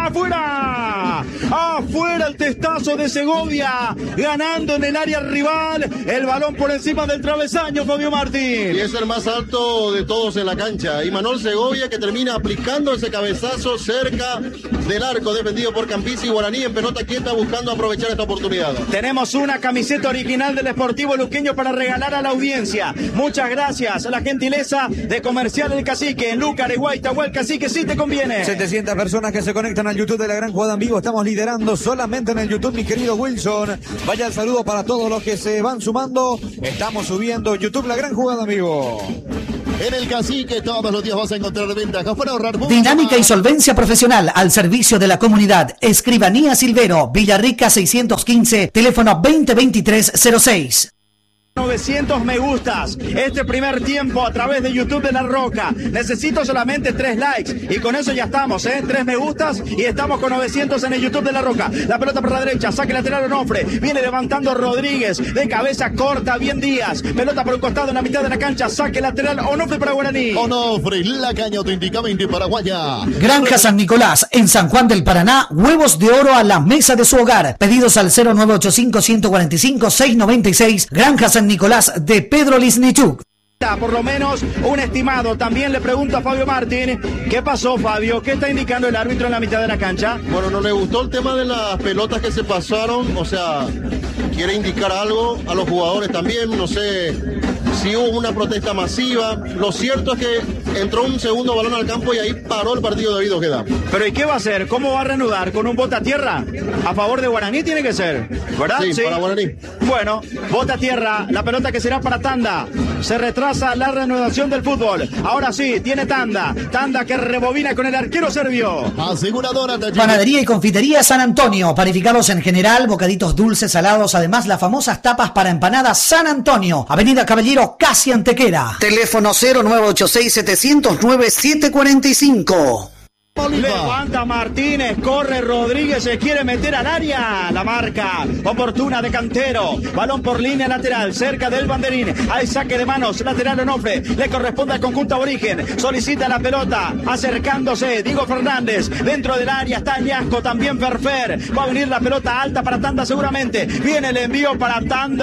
Speaker 3: afuera. Afuera el testazo de Segovia, ganando en el área rival. El balón por encima del travesaño, Fabio Martín.
Speaker 4: Y es el más alto de todos en la cancha. Y Manuel Segovia, que termina aplicando ese cabezazo cerca del arco, defendido por Campisi. Guaraní en pelota quieta, buscando aprovechar esta oportunidad.
Speaker 3: Tenemos una camiseta original del Sportivo Luqueño para regalar a la audiencia. Muchas gracias a la gentileza de Comercial El Cacique. En Luca, Areguay, Tahual, Cacique, sí te conviene.
Speaker 2: setecientas personas que se conectan al YouTube de la Gran Jugada en Vivo. Estamos liderando solamente en el YouTube, mi querido Wilson. Vaya el saludo para todos los que se van sumando. Estamos subiendo YouTube La Gran Jugada en Vivo.
Speaker 1: En El Cacique todos los días vas a encontrar ventajas para ahorrar mucho.
Speaker 5: Dinámica y solvencia profesional al servicio de la comunidad. Escribanía Silvero, Villarrica seiscientos quince, teléfono veinte veintitrés cero seis.
Speaker 3: novecientos me gustas este primer tiempo a través de YouTube de La Roca. Necesito solamente tres likes y con eso ya estamos, ¿eh? Tres me gustas y estamos con novecientos en el YouTube de La Roca. La pelota por la derecha, saque lateral Onofre, viene levantando Rodríguez, de cabeza corta, bien Díaz, pelota por un costado en la mitad de la cancha, saque lateral Onofre para Guaraní.
Speaker 1: Onofre, la caña auténticamente paraguaya.
Speaker 5: Granja San Nicolás, en San Juan del Paraná, huevos de oro a la mesa de su hogar. Pedidos al cero nueve ocho cinco, uno cuatro cinco, seis nueve seis. Granja San Nicolás de Pedro Lisnichuk.
Speaker 3: Por lo menos un estimado. También le pregunto a Fabio Martín, ¿qué pasó, Fabio? ¿Qué está indicando el árbitro en la mitad de la cancha?
Speaker 4: Bueno, no le gustó el tema de las pelotas que se pasaron, o sea, quiere indicar algo a los jugadores también, no sé si hubo una protesta masiva. Lo cierto es que entró un segundo balón al campo y ahí paró el partido debido a queda.
Speaker 3: Pero ¿y qué va a hacer? ¿Cómo va a reanudar? ¿Con un bota a tierra? A favor de Guaraní tiene que ser, ¿verdad?
Speaker 4: Sí, sí, para Guaraní.
Speaker 3: Bueno, bota a tierra, la pelota que será para tanda. Se retrasa la reanudación del fútbol. Ahora sí, tiene tanda. Tanda que rebobina con el arquero serbio.
Speaker 1: Aseguradora Taller.
Speaker 5: Panadería y confitería San Antonio. Panificados en general, bocaditos dulces, salados. Además, las famosas tapas para empanadas San Antonio. Avenida Caballero, casi Antequera. Teléfono cero nueve ocho seis, setecientos nueve, siete cuarenta y cinco.
Speaker 3: Levanta Martínez, corre Rodríguez, se quiere meter al área. La marca oportuna de Cantero. Balón por línea lateral, cerca del banderín. Hay saque de manos, lateral Onofre. Le corresponde al conjunto aborigen. Solicita la pelota, acercándose Diego Fernández. Dentro del área está Ñasco, también Ferfer. Va a venir la pelota alta para Tanda seguramente. Viene el envío para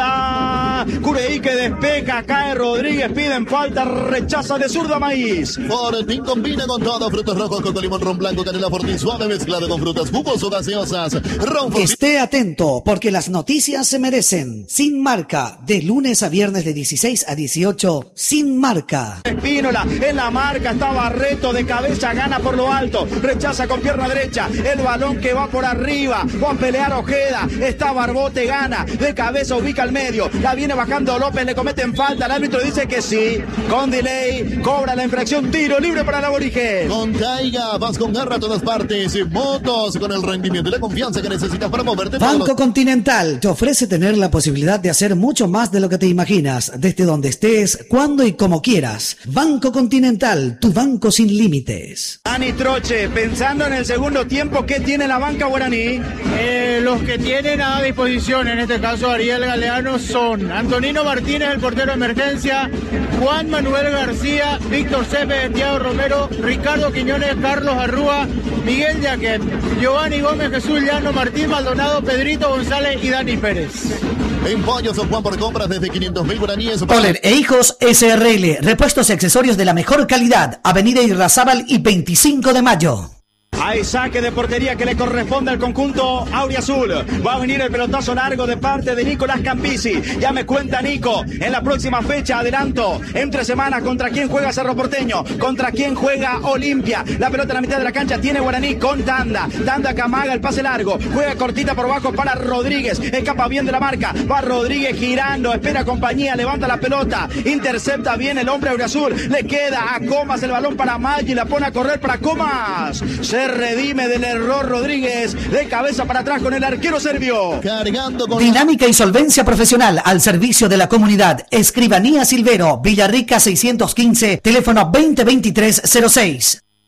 Speaker 3: Tanda. Cureí que despega, cae Rodríguez, piden falta, rechaza de zurdo a Maíz.
Speaker 1: Fortín combina con todo, frutos rojos, coco, limón, ron blanco, canela Fortín suave mezclado con frutas jugos o gaseosas. Ron Fortín.
Speaker 5: Esté atento, porque las noticias se merecen. Sin Marca, de lunes a viernes de dieciséis a dieciocho, Sin Marca.
Speaker 3: Espínola, en la marca está Barreto, de cabeza gana por lo alto, rechaza con pierna derecha, el balón que va por arriba, va a pelear Ojeda, está Barbote, gana, de cabeza ubica al medio, la viene bajando López, le cometen falta, el árbitro dice que sí, con delay, cobra la infracción, tiro libre para el aborigen.
Speaker 1: Con Taiga, vas con garra a todas partes, motos con el rendimiento y la confianza que necesitas para moverte.
Speaker 5: Banco
Speaker 1: los...
Speaker 5: Continental te ofrece tener la posibilidad de hacer mucho más de lo que te imaginas, desde donde estés, cuando y como quieras. Banco Continental, tu banco sin límites.
Speaker 3: Dani Troche, pensando en el segundo tiempo, ¿qué tiene la banca guaraní?
Speaker 7: Eh, los que tienen a disposición, en este caso Ariel Galeano, son Antonino Martínez, el portero de emergencia, Juan Manuel García, Víctor Cepeda, Thiago Romero, Ricardo Quiñones, Carlos Arrúa, Miguel Yaquet, Giovanni Gómez, Jesús Llano, Martín Maldonado, Pedrito González y Dani Pérez.
Speaker 1: En Pollo San Juan por compras desde quinientos mil guaraníes.
Speaker 5: Poller e Hijos S R L, repuestos y accesorios de la mejor calidad. Avenida Irrazábal y veinticinco de mayo.
Speaker 3: Hay saque de portería que le corresponde al conjunto auriazul. Va a venir el pelotazo largo de parte de Nicolás Campisi. Ya me cuenta Nico, en la próxima fecha, adelanto, entre semana, ¿contra quién juega Cerro Porteño? ¿Contra quién juega Olimpia? La pelota en la mitad de la cancha tiene Guaraní con Tanda. Tanda Camaga, el pase largo. Juega cortita por bajo para Rodríguez. Escapa bien de la marca. Va Rodríguez girando, espera compañía, levanta la pelota. Intercepta bien el hombre auriazul. Le queda a Comas el balón para Maggi. La pone a correr para Comas. Se redime del error Rodríguez, de cabeza para atrás con el arquero serbio.
Speaker 1: Cargando con
Speaker 5: Dinámica y solvencia profesional al servicio de la comunidad. Escribanía Silvero, Villarrica seiscientos quince, teléfono veinte veintitrés cero seis.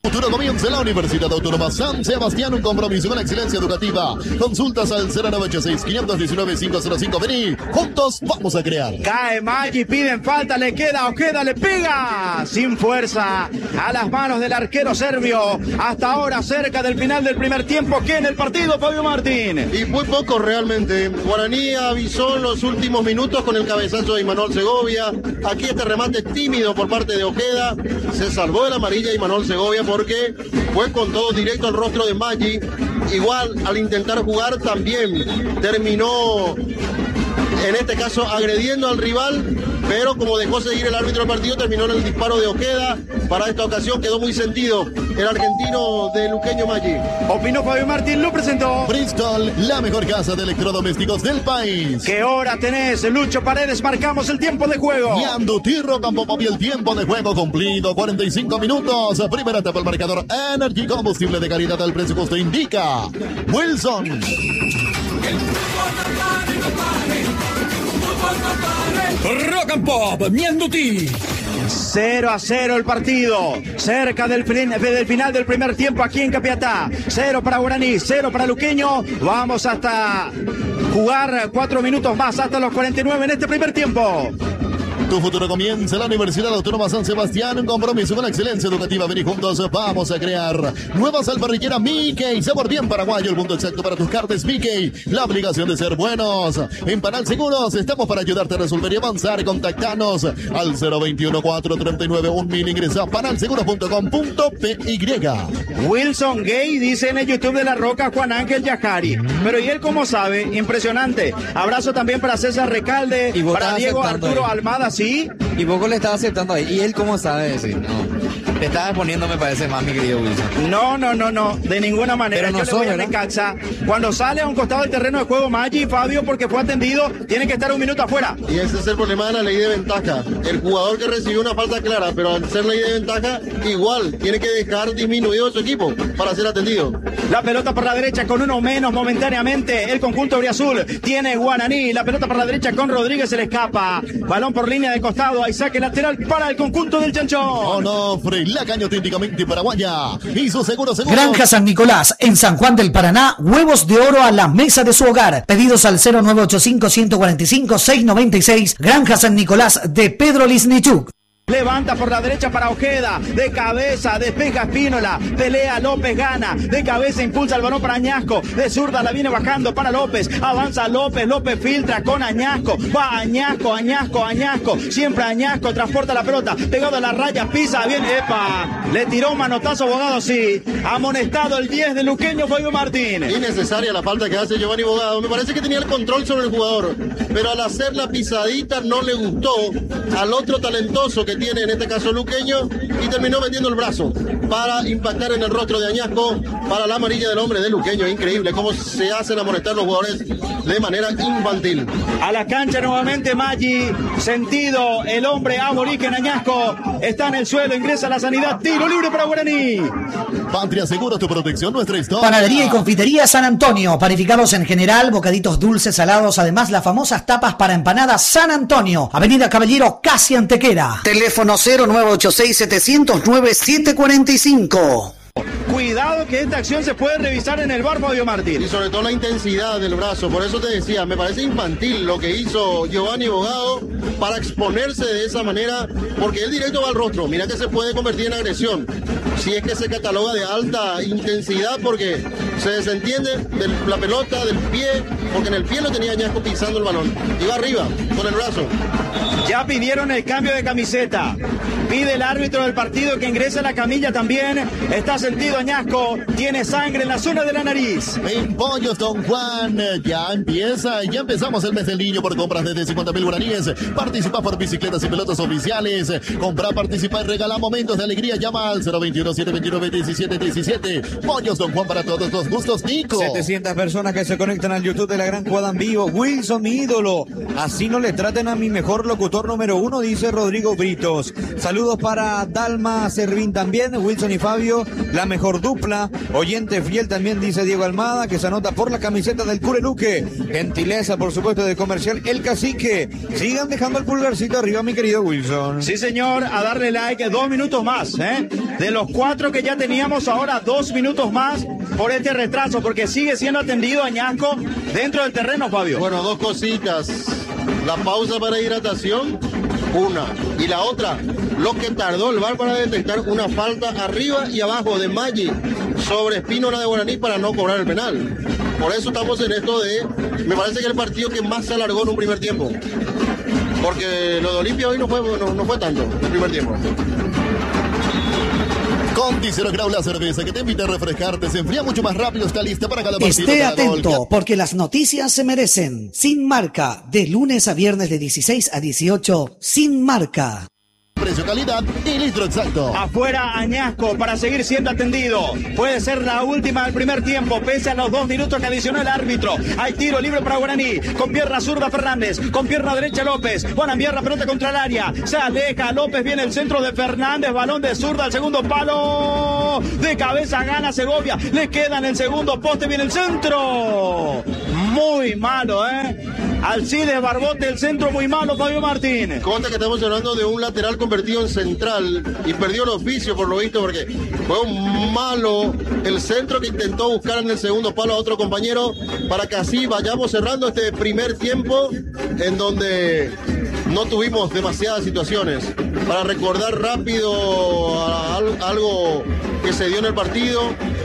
Speaker 1: Futuro comienza en la Universidad Autónoma San Sebastián, un compromiso con la excelencia educativa. Consultas al cero nueve ocho seis, cinco uno nueve, cinco cero cinco. Vení, juntos vamos a crear.
Speaker 3: Cae Maggi, piden falta, le queda Ojeda, le pega sin fuerza a las manos del arquero serbio. Hasta ahora cerca del final del primer tiempo. ¿Qué en el partido, Fabio Martín?
Speaker 4: Y muy poco realmente. Guaraní avisó en los últimos minutos con el cabezazo de Imanol Segovia. Aquí este remate tímido por parte de Ojeda. Se salvó de la amarilla Imanol Segovia porque fue con todo directo al rostro de Maggi. Igual al intentar jugar también terminó en este caso agrediendo al rival, pero como dejó seguir el árbitro del partido, terminó en el disparo de Ojeda. Para esta ocasión quedó muy sentido el argentino de Luqueño Maggi.
Speaker 3: Opinó Fabio Martín, lo presentó
Speaker 1: Bristol, la mejor casa de electrodomésticos del país.
Speaker 3: ¿Qué hora tenés, Lucho Paredes? Marcamos el tiempo de juego.
Speaker 1: Yanduti Rocampo y el tiempo de juego cumplido, cuarenta y cinco minutos. Primera etapa el marcador. Energy, combustible de calidad al precio que usted indica. Wilson.
Speaker 6: Rock and Pop, Mianduti.
Speaker 3: cero a cero el partido, cerca del, fin, del final del primer tiempo aquí en Capiatá. Cero para Guaraní, cero para Luqueño. Vamos hasta jugar cuatro minutos más, hasta los cuarenta y nueve en este primer tiempo.
Speaker 1: Tu futuro comienza en la Universidad Autónoma San Sebastián, un compromiso con la excelencia educativa. Vení juntos, vamos a crear nueva salparrillera Mickey, sabor bien paraguayo, el punto exacto para tus carnes Mickey, la obligación de ser buenos. En Panal Seguros estamos para ayudarte a resolver y avanzar. Contactanos al cero veintiuno, cuatro treinta y nueve, un mil. Ingresa a panal seguros punto com punto pe y.
Speaker 3: Wilson Gay dice en el YouTube de La Roca Juan Ángel Yajari. Pero ¿y él cómo sabe? Impresionante. Abrazo también para César Recalde,
Speaker 8: y
Speaker 3: para Diego Arturo
Speaker 8: ahí.
Speaker 3: Almada, sí.
Speaker 8: Y poco le estaba aceptando ahí. ¿Y él cómo sabe decir? No. Te estaba poniendo, me parece más, mi querido Wilson.
Speaker 3: No, no, no, no. De ninguna manera.
Speaker 8: Pero no
Speaker 3: Yo
Speaker 8: soy,
Speaker 3: le voy a Necaxa. Cuando sale a un costado del terreno de juego Maggi, Fabio, porque fue atendido, tiene que estar un minuto afuera.
Speaker 4: Y ese es el problema de la ley de ventaja. El jugador que recibió una falta clara, pero al ser ley de ventaja, igual tiene que dejar disminuido su equipo para ser atendido.
Speaker 3: La pelota por la derecha con uno menos momentáneamente. El conjunto Auriazul tiene Guaraní. La pelota por la derecha con Rodríguez, se le escapa. Balón por línea de costado. Hay saque lateral para el conjunto del Chanchón.
Speaker 1: Onofre, la caña auténticamente paraguaya. Y su seguro seguro.
Speaker 5: Granja San Nicolás, en San Juan del Paraná, huevos de oro a la mesa de su hogar. Pedidos al cero nueve ocho cinco, uno cuatro cinco, seis nueve seis. Granja San Nicolás de Pedro Lisnichuk.
Speaker 3: Levanta por la derecha para Ojeda, de cabeza, despeja Espínola, pelea López, gana, de cabeza impulsa el balón para Añasco, de zurda la viene bajando para López, avanza López, López filtra con Añasco, va Añasco, Añasco, Añasco, siempre Añasco, transporta la pelota, pegado a la raya, pisa, bien, epa, le tiró un manotazo Bogado, sí, amonestado el diez de Luqueño, Fabio Martín.
Speaker 4: Innecesaria la falta que hace Giovanni Bogado, me parece que tenía el control sobre el jugador, pero al hacer la pisadita no le gustó al otro talentoso que tiene en este caso Luqueño y terminó metiendo el brazo para impactar en el rostro de Añasco para la amarilla del hombre de Luqueño. Increíble cómo se hacen amonestar los jugadores de manera infantil.
Speaker 3: A la cancha nuevamente Maggi, sentido el hombre aborigen Añasco, está en el suelo, ingresa a la sanidad, tiro libre para Guaraní.
Speaker 1: Patria Seguros, tu protección, nuestra historia.
Speaker 5: Panadería y confitería San Antonio, panificados en general, bocaditos dulces, salados, además las famosas tapas para empanadas San Antonio, Avenida Caballero, casi Antequera. Teléfono cero nueve ocho seis, siete cero nueve, siete cuatro cinco.
Speaker 3: Cuidado que esta acción se puede revisar en el bar, Fabio Martín.
Speaker 4: Y sobre todo la intensidad del brazo, por eso te decía, me parece infantil lo que hizo Giovanni Bogado para exponerse de esa manera, porque él directo va al rostro, mira que se puede convertir en agresión, si es que se cataloga de alta intensidad, porque se desentiende de la pelota, del pie, porque en el pie lo tenía Añasco pisando el balón, iba arriba, con el brazo.
Speaker 3: Ya pidieron el cambio de camiseta, pide el árbitro del partido que ingrese a la camilla también, está sentido Añasco, tiene sangre en la zona de la nariz.
Speaker 1: En Pollos Don Juan, ya empieza, ya empezamos el mes del niño por compras desde cincuenta mil guaraníes. Participa por bicicletas y pelotas oficiales. Compra, participa y regala momentos de alegría. Llama al cero veintiuno, siete veintinueve, diecisiete diecisiete. Pollos Don Juan para todos los gustos, Nico.
Speaker 2: setecientas personas que se conectan al YouTube de la Gran Jugada en Vivo. Wilson, mi ídolo. Así no le traten a mi mejor locutor número uno, dice Rodrigo Britos. Saludos para Dalma Servín también, Wilson y Fabio, la mejor dupla. Oyente fiel también, dice Diego Almada, que se anota por la camiseta del Cureluque. Gentileza, por supuesto, de Comercial El Cacique. Sigan dejando el pulgarcito arriba, mi querido Wilson.
Speaker 3: Sí, señor, a darle like, dos minutos más, ¿eh? De los cuatro que ya teníamos, ahora dos minutos más por este retraso, porque sigue siendo atendido Añasco dentro del terreno, Fabio.
Speaker 4: Bueno, dos cositas. La pausa para hidratación, una. Y la otra, lo que tardó el V A R para detectar una falta arriba y abajo de Maggi sobre Espínola de Guaraní para no cobrar el penal. Por eso estamos en esto de, me parece que el partido que más se alargó en un primer tiempo. Porque lo de Olimpia hoy no fue, no, no fue tanto el primer tiempo.
Speaker 1: Conti Cero Grau, la cerveza que te invita a refrescarte, se enfría mucho más rápido, está lista para cada partido.
Speaker 5: Esté
Speaker 1: cada
Speaker 5: atento,
Speaker 1: gol.
Speaker 5: porque las noticias se merecen. Sin Marca, de lunes a viernes de dieciséis a dieciocho, Sin Marca.
Speaker 1: Precio, calidad y litro exacto.
Speaker 3: Afuera Añasco para seguir siendo atendido. Puede ser la última del primer tiempo, pese a los dos minutos que adicionó el árbitro. Hay tiro libre para Guaraní. Con pierna zurda Fernández, con pierna derecha López. Van a enviar la pelota contra el área. Se aleja López, viene el centro de Fernández. Balón de zurda al segundo palo. De cabeza gana Segovia. Le queda en el segundo poste, viene el centro. Muy malo, ¿eh? Alcides Barbote, el centro muy malo, Fabio Martín.
Speaker 4: Conta que estamos hablando de un lateral convertido en central y perdió el oficio por lo visto porque fue un malo el centro que intentó buscar en el segundo palo a otro compañero para que así vayamos cerrando este primer tiempo en donde no tuvimos demasiadas situaciones. Para recordar rápido a algo que se dio en el partido,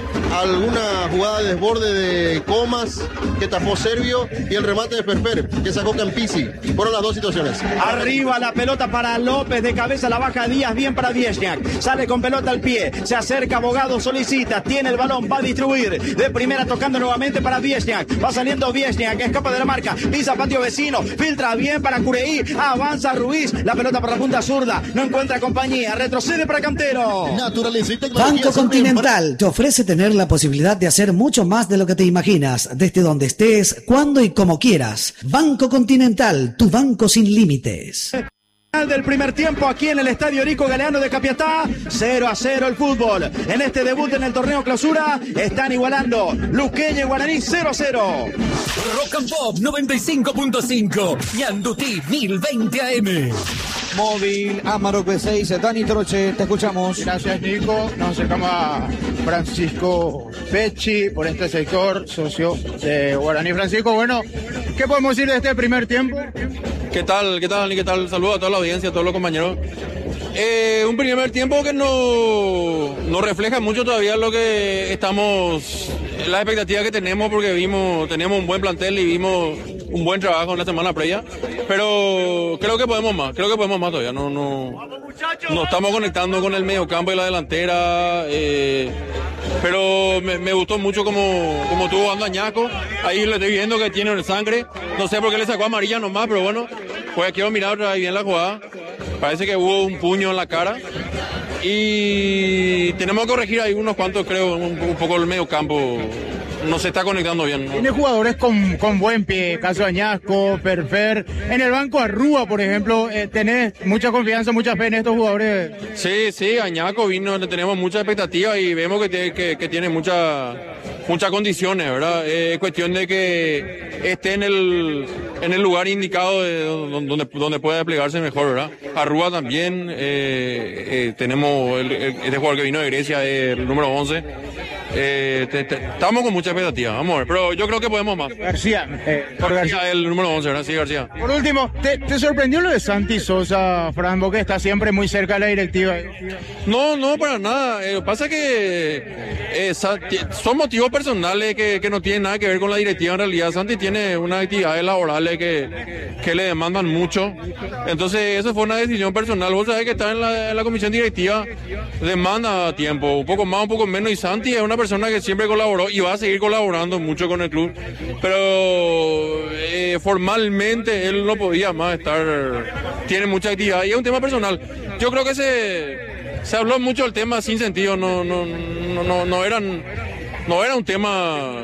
Speaker 4: alguna jugada de desborde de Comas que tapó Servio y el remate de Perper que sacó Campisi. Fueron las dos situaciones.
Speaker 3: Arriba la pelota para López, de cabeza la baja Díaz, bien para Viesniak. Sale con pelota al pie, se acerca Abogado, solicita, tiene el balón, va a distribuir. De primera tocando nuevamente para Viesniak. Va saliendo Viesniak, escapa de la marca, pisa patio vecino, filtra bien para Cureí, avanza Ruiz, la pelota para la punta zurda, no encuentra compañía, retrocede para Cantero.
Speaker 1: Naturaleza y tecnología.
Speaker 5: Banco Continental te ofrece tener la posibilidad de hacer mucho más de lo que te imaginas, desde donde estés, cuando y como quieras. Banco Continental, tu banco sin límites.
Speaker 3: Final del primer tiempo aquí en el Estadio Erico Galeano de Capiatá, cero a cero el fútbol. En este debut en el torneo clausura están igualando Luqueño y Guaraní cero a cero.
Speaker 6: Rock and Pop noventa y cinco punto cinco, Ñandutí mil veinte A M.
Speaker 2: Móvil, Amarok B seis, Dani Troche, te escuchamos.
Speaker 7: Gracias, Nico. Nos acercamos a Francisco Pecci por este sector, socio de Guaraní. Francisco, bueno, ¿qué podemos decir de este primer tiempo?
Speaker 9: ¿Qué tal? ¿Qué tal? ¿Qué tal? Saludos a toda la audiencia, a todos los compañeros. Eh, un primer tiempo que no, no refleja mucho todavía lo que estamos, las expectativas que tenemos, porque vimos, tenemos un buen plantel y vimos un buen trabajo en la semana previa, pero creo que podemos más, creo que podemos más todavía, no, no, no estamos conectando con el mediocampo y la delantera, eh, pero me, me gustó mucho como, como estuvo jugando Añasco. Ahí le estoy viendo que tiene sangre, no sé por qué le sacó amarilla nomás, pero bueno, pues quiero mirar otra vez bien la jugada. Parece que hubo un puño en la cara y tenemos que corregir ahí unos cuantos, creo, un, un poco el medio campo. No se está conectando bien, ¿no?
Speaker 7: Tiene jugadores con, con buen pie, caso Añasco, Perfer. En el banco Arrúa, por ejemplo, eh, tenés mucha confianza, mucha fe en estos jugadores.
Speaker 9: Sí, sí, Añasco vino, le tenemos mucha expectativa y vemos que, tiene, que, que tiene mucha, muchas condiciones, ¿verdad? Es cuestión de que esté en el, en el lugar indicado de donde, donde pueda desplegarse mejor, ¿verdad? Arrúa también, eh, eh, tenemos el, el, este jugador que vino de Grecia, el número once. Eh, te, te, estamos con mucha expectativa, vamos a ver, pero yo creo que podemos más.
Speaker 7: García, eh,
Speaker 9: García, García, el número once, ¿verdad? Sí, García.
Speaker 7: Por último, ¿te, te sorprendió lo de Santi Sosa, Fran, que está siempre muy cerca de la directiva?
Speaker 9: No, no, para nada. Eh, pasa que eh, son motivos personales que, que no tienen nada que ver con la directiva. En realidad, Santi tiene unas actividades laborales que, que le demandan mucho. Entonces, eso fue una decisión personal. Vos sabés que está en la, en la comisión directiva, demanda tiempo, un poco más, un poco menos, y Santi es una persona que siempre colaboró y va a seguir colaborando mucho con el club, pero eh, formalmente él no podía más estar, tiene mucha actividad y es un tema personal. Yo creo que se, se habló mucho del tema sin sentido, no, no, no, no, no eran, no era un tema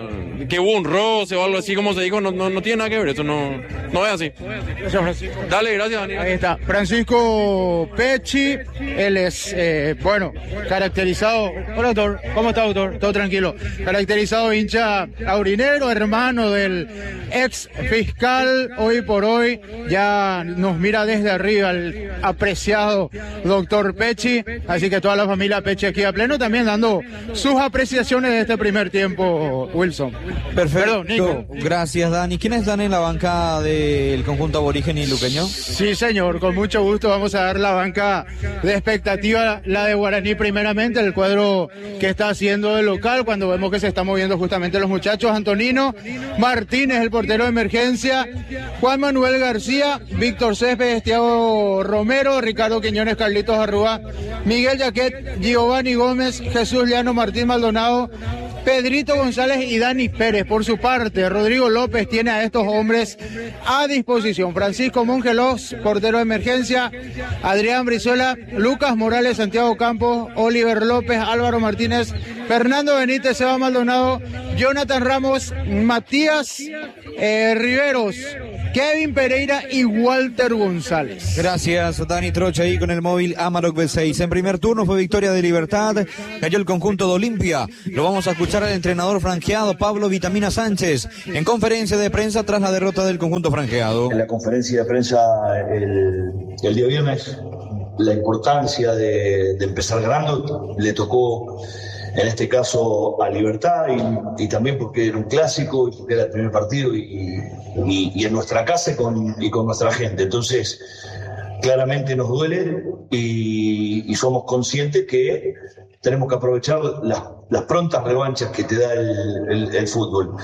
Speaker 9: que hubo un roce o algo así como se dijo, no, no, no tiene nada que ver, eso no, no es así.
Speaker 7: Gracias, Francisco.
Speaker 9: Dale, gracias, Daniel.
Speaker 7: Ahí está, Francisco Pecci, él es, eh, bueno, caracterizado, hola doctor, ¿cómo está doctor? Todo tranquilo, caracterizado hincha aurinero, hermano del ex fiscal, hoy por hoy ya nos mira desde arriba el apreciado doctor Pecci, así que toda la familia Pecci aquí a pleno, también dando sus apreciaciones de este primer tiempo, Wilson.
Speaker 2: Perfecto,
Speaker 7: Perdón, Nico.
Speaker 2: Gracias Dani. ¿Quiénes están en la banca del conjunto aborigen y luqueño?
Speaker 7: Sí señor, con mucho gusto vamos a dar la banca de expectativa, la de Guaraní primeramente, el cuadro que está haciendo de local, cuando vemos que se están moviendo justamente los muchachos. Antonino Martínez, el portero de emergencia, Juan Manuel García, Víctor Céspedes, Thiago Romero, Ricardo Quiñones, Carlitos Arrúa, Miguel Yaquet, Giovanni Gómez, Jesús Llano, Martín Maldonado, Pedrito González y Dani Pérez. Por su parte, Rodrigo López tiene a estos hombres a disposición. Francisco Mongelos, portero de emergencia, Adrián Brizuela, Lucas Morales, Santiago Campos, Oliver López, Álvaro Martínez, Fernando Benítez, Seba Maldonado, Jonathan Ramos, Matías eh, Riveros, Kevin Pereira y Walter González.
Speaker 2: Gracias, Dani Trocha ahí con el móvil Amarok B seis. En primer turno fue victoria de Libertad, cayó el conjunto de Olimpia. Lo vamos a escuchar al entrenador franjeado Pablo Vitamina Sánchez en conferencia de prensa tras la derrota del conjunto franjeado.
Speaker 10: En la conferencia de prensa el, el día viernes, la importancia de, de empezar ganando le tocó en este caso a Libertad y, y también porque era un clásico y porque era el primer partido y, y, y en nuestra casa y con, y con nuestra gente. Entonces, claramente nos duele y, y somos conscientes que tenemos que aprovechar las, las prontas revanchas que te da el, el, el fútbol.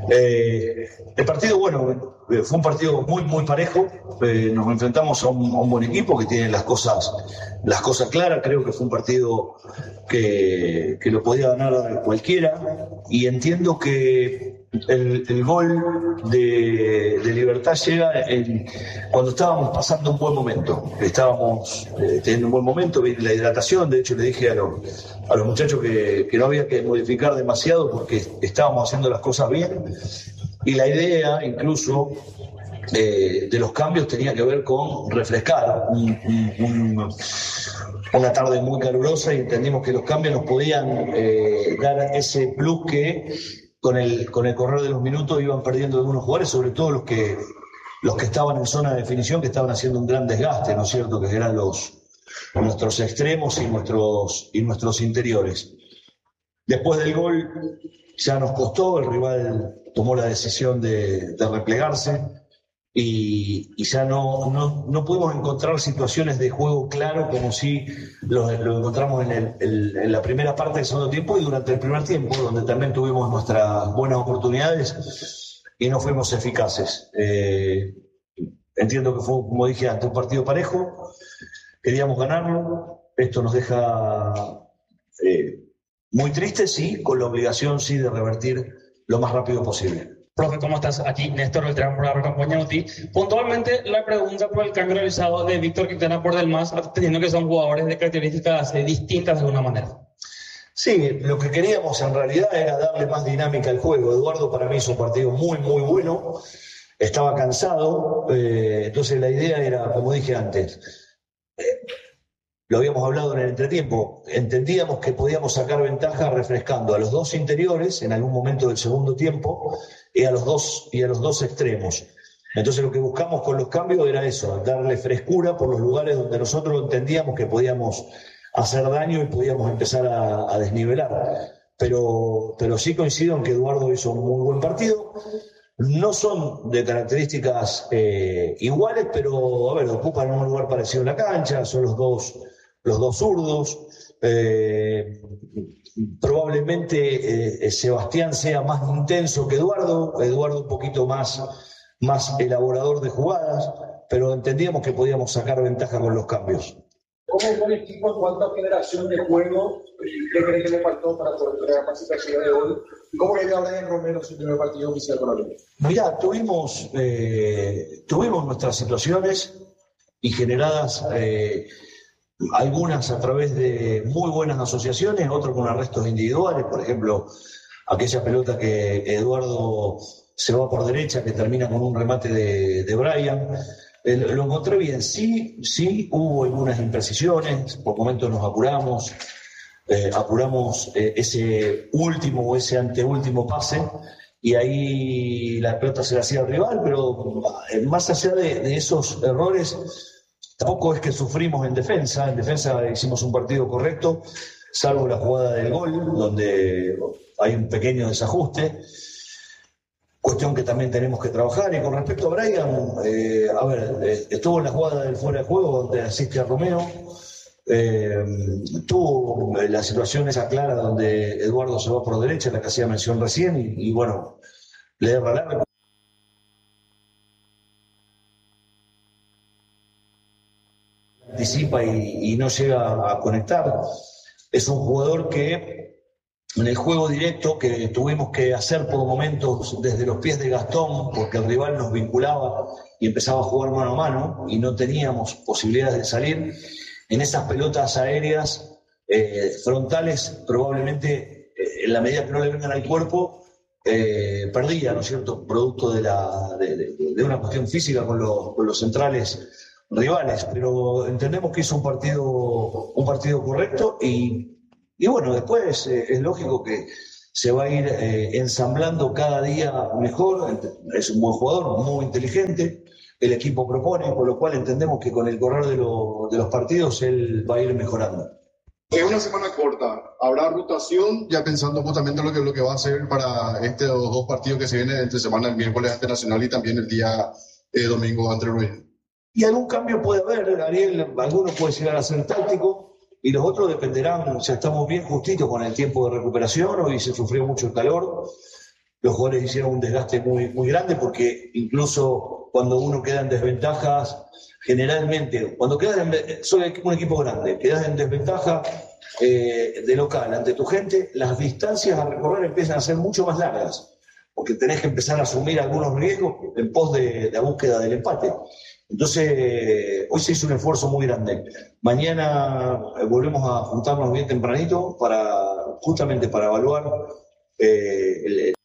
Speaker 10: Eh, el partido, bueno, fue un partido muy, muy parejo. Eh, nos enfrentamos a un, a un buen equipo que tiene las cosas, las cosas claras. Creo que fue un partido que, que lo podía ganar cualquiera. Y entiendo que el, el gol de, de Libertad llega en, cuando estábamos pasando un buen momento. Estábamos eh, teniendo un buen momento, viene la hidratación. De hecho, le dije a los, a los muchachos que, que no había que modificar demasiado porque estábamos haciendo las cosas bien. Y la idea, incluso, eh, de los cambios tenía que ver con refrescar un, un, un, una tarde muy calurosa y entendimos que los cambios nos podían eh, dar ese plus que con el, con el correr de los minutos iban perdiendo algunos jugadores, sobre todo los que, los que estaban en zona de definición, que estaban haciendo un gran desgaste, ¿no es cierto?, que eran los, nuestros extremos y nuestros, y nuestros interiores. Después del gol ya nos costó, el rival tomó la decisión de, de replegarse y, y ya no, no, no pudimos encontrar situaciones de juego claro como si lo, lo encontramos en, el, el, en la primera parte del segundo tiempo y durante el primer tiempo, donde también tuvimos nuestras buenas oportunidades y no fuimos eficaces. Eh, entiendo que fue, como dije antes, un partido parejo, queríamos ganarlo, esto nos deja eh, muy tristes, sí, con la obligación sí de revertir lo más rápido posible.
Speaker 11: Profe, ¿cómo estás? Aquí Néstor Beltrán por acompañándote. Puntualmente la pregunta por el cambio realizado de Víctor Quintana por Delmas, teniendo que son jugadores de características distintas de alguna manera.
Speaker 10: Sí, lo que queríamos en realidad era darle más dinámica al juego. Eduardo para mí hizo un partido muy, muy bueno. Estaba cansado, eh, entonces la idea era, como dije antes, eh, lo habíamos hablado en el entretiempo, entendíamos que podíamos sacar ventaja refrescando a los dos interiores en algún momento del segundo tiempo y a los dos, y a los dos extremos. Entonces lo que buscamos con los cambios era eso, darle frescura por los lugares donde nosotros entendíamos que podíamos hacer daño y podíamos empezar a, a desnivelar. Pero, pero sí coincido en que Eduardo hizo un muy buen partido. No son de características eh, iguales, pero a ver, ocupan un lugar parecido en la cancha, son los dos, los dos zurdos. Eh, probablemente eh, Sebastián sea más intenso que Eduardo, Eduardo un poquito más, más elaborador de jugadas, pero entendíamos que podíamos sacar ventaja con los cambios.
Speaker 12: ¿Cómo fue el equipo en cuanto a generación de juego? ¿Qué cree que le faltó para poder crear más situaciones de gol? ¿Y cómo le dio a Brian Romero su primer partido oficial con Olimpia?
Speaker 10: Mirá, tuvimos, eh, tuvimos nuestras situaciones y generadas eh, algunas a través de muy buenas asociaciones, otras con arrestos individuales. Por ejemplo, aquella pelota que Eduardo se va por derecha, que termina con un remate de, de Brian. Eh, lo encontré bien. Sí, sí hubo algunas imprecisiones, por momentos nos apuramos, eh, apuramos eh, ese último o ese anteúltimo pase, y ahí la pelota se la hacía al rival, pero eh, más allá de, de esos errores, tampoco es que sufrimos en defensa. En defensa hicimos un partido correcto, salvo la jugada del gol, donde hay un pequeño desajuste, cuestión que también tenemos que trabajar. Y con respecto a Brian, eh, a ver, eh, estuvo en la jugada del fuera de juego donde asiste a Romeo, eh, tuvo la situación esa clara donde Eduardo se va por derecha, la que hacía mención recién, y, y bueno, le erra largo. Anticipa y, y no llega a conectar. Es un jugador que en el juego directo, que tuvimos que hacer por momentos desde los pies de Gastón, porque el rival nos vinculaba y empezaba a jugar mano a mano y no teníamos posibilidades de salir, en esas pelotas aéreas eh, frontales, probablemente eh, en la medida que no le vengan al cuerpo, eh, perdía, ¿no es cierto?, producto de, la, de, de, de una cuestión física con los, con los centrales rivales. Pero entendemos que hizo un partido, un partido correcto y Y bueno, después eh, es lógico que se va a ir eh, ensamblando cada día mejor. Es un buen jugador, muy inteligente, el equipo propone, por lo cual entendemos que con el correr de, lo, de los partidos él va a ir mejorando.
Speaker 12: Es una semana corta, habrá rotación, ya pensando justamente lo que, lo que va a hacer para estos dos partidos que se vienen entre semana, el miércoles ante Nacional y también el día eh, domingo ante Ruiz.
Speaker 10: Y algún cambio puede haber, Ariel, alguno puede llegar a ser táctico, y los otros dependerán. Ya estamos bien justitos con el tiempo de recuperación, hoy se sufrió mucho el calor, los jugadores hicieron un desgaste muy, muy grande, porque incluso cuando uno queda en desventajas, generalmente, cuando quedas en, solo un equipo grande, quedas en desventaja eh, de local ante tu gente, las distancias a recorrer empiezan a ser mucho más largas, porque tenés que empezar a asumir algunos riesgos en pos de, de la búsqueda del empate. Entonces, hoy se hizo un esfuerzo muy grande. Mañana volvemos a juntarnos bien tempranito para, justamente para evaluar eh, el, el...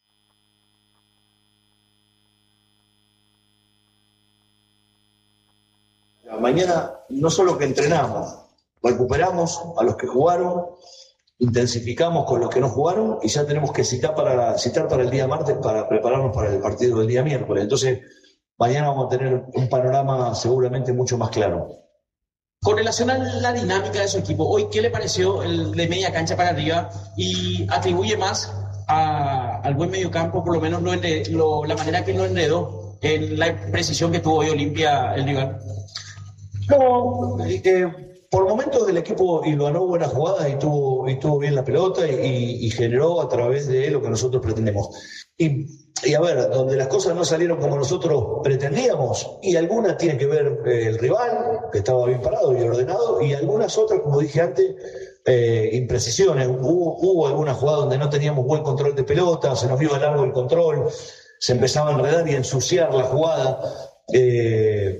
Speaker 10: Mañana no solo que entrenamos, recuperamos a los que jugaron, intensificamos con los que no jugaron y ya tenemos que citar para, citar para el día martes para prepararnos para el partido del día miércoles. Entonces, mañana vamos a tener un panorama seguramente mucho más claro.
Speaker 13: Con relación a la dinámica de su equipo, hoy, ¿qué le pareció el de media cancha para arriba? Y atribuye más a, al buen mediocampo, por lo menos lo enred, lo, la manera que lo enredó en la precisión que tuvo hoy Olimpia el rival.
Speaker 10: No, eh, por momentos del equipo y lo ganó buenas jugadas y tuvo, y tuvo bien la pelota y, y generó a través de él lo que nosotros pretendemos. Y, y a ver, donde las cosas no salieron como nosotros pretendíamos, y algunas tienen que ver eh, el rival, que estaba bien parado y ordenado, y algunas otras, como dije antes, eh, imprecisiones. Hubo, hubo algunas jugadas donde no teníamos buen control de pelota, se nos iba largo el control, se empezaba a enredar y a ensuciar la jugada. Eh,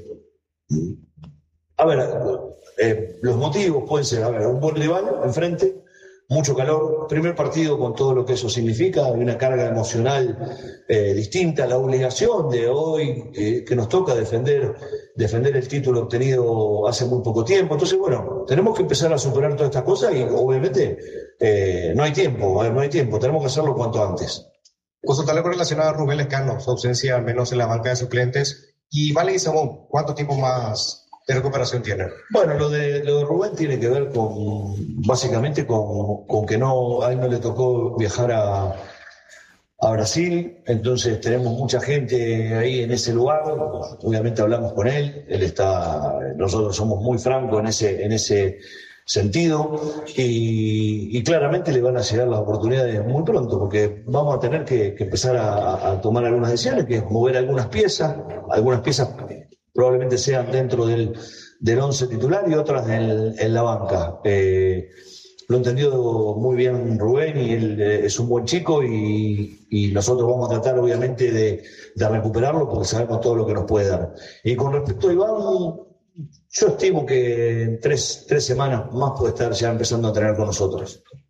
Speaker 10: a ver, eh, los motivos pueden ser, a ver, un buen rival enfrente, mucho calor, primer partido con todo lo que eso significa, hay una carga emocional eh, distinta, la obligación de hoy eh, que nos toca defender, defender el título obtenido hace muy poco tiempo. Entonces, bueno, tenemos que empezar a superar todas estas cosas y obviamente eh, no hay tiempo, no hay tiempo, tenemos que hacerlo cuanto antes.
Speaker 14: Consultarle con relación a Rubén Lescano, su ausencia al menos en la banca de suplentes, y Vale y Samón, ¿cuánto tiempo más de recuperación tiene?
Speaker 10: Bueno, lo de, lo de Rubén tiene que ver con, básicamente con, con que no, a él no le tocó viajar a, a Brasil, entonces tenemos mucha gente ahí en ese lugar, obviamente hablamos con él, él está, nosotros somos muy francos en ese, en ese sentido, y, y claramente le van a llegar las oportunidades muy pronto, porque vamos a tener que, que empezar a, a tomar algunas decisiones, que es mover algunas piezas, algunas piezas probablemente sean dentro del, del once titular y otras en, en la banca. Eh, lo entendió muy bien Rubén y él eh, es un buen chico y, y nosotros vamos a tratar obviamente de, de recuperarlo porque sabemos todo lo que nos puede dar. Y con respecto a Iván, yo estimo que en tres, tres semanas más puede estar ya empezando a entrenar con nosotros.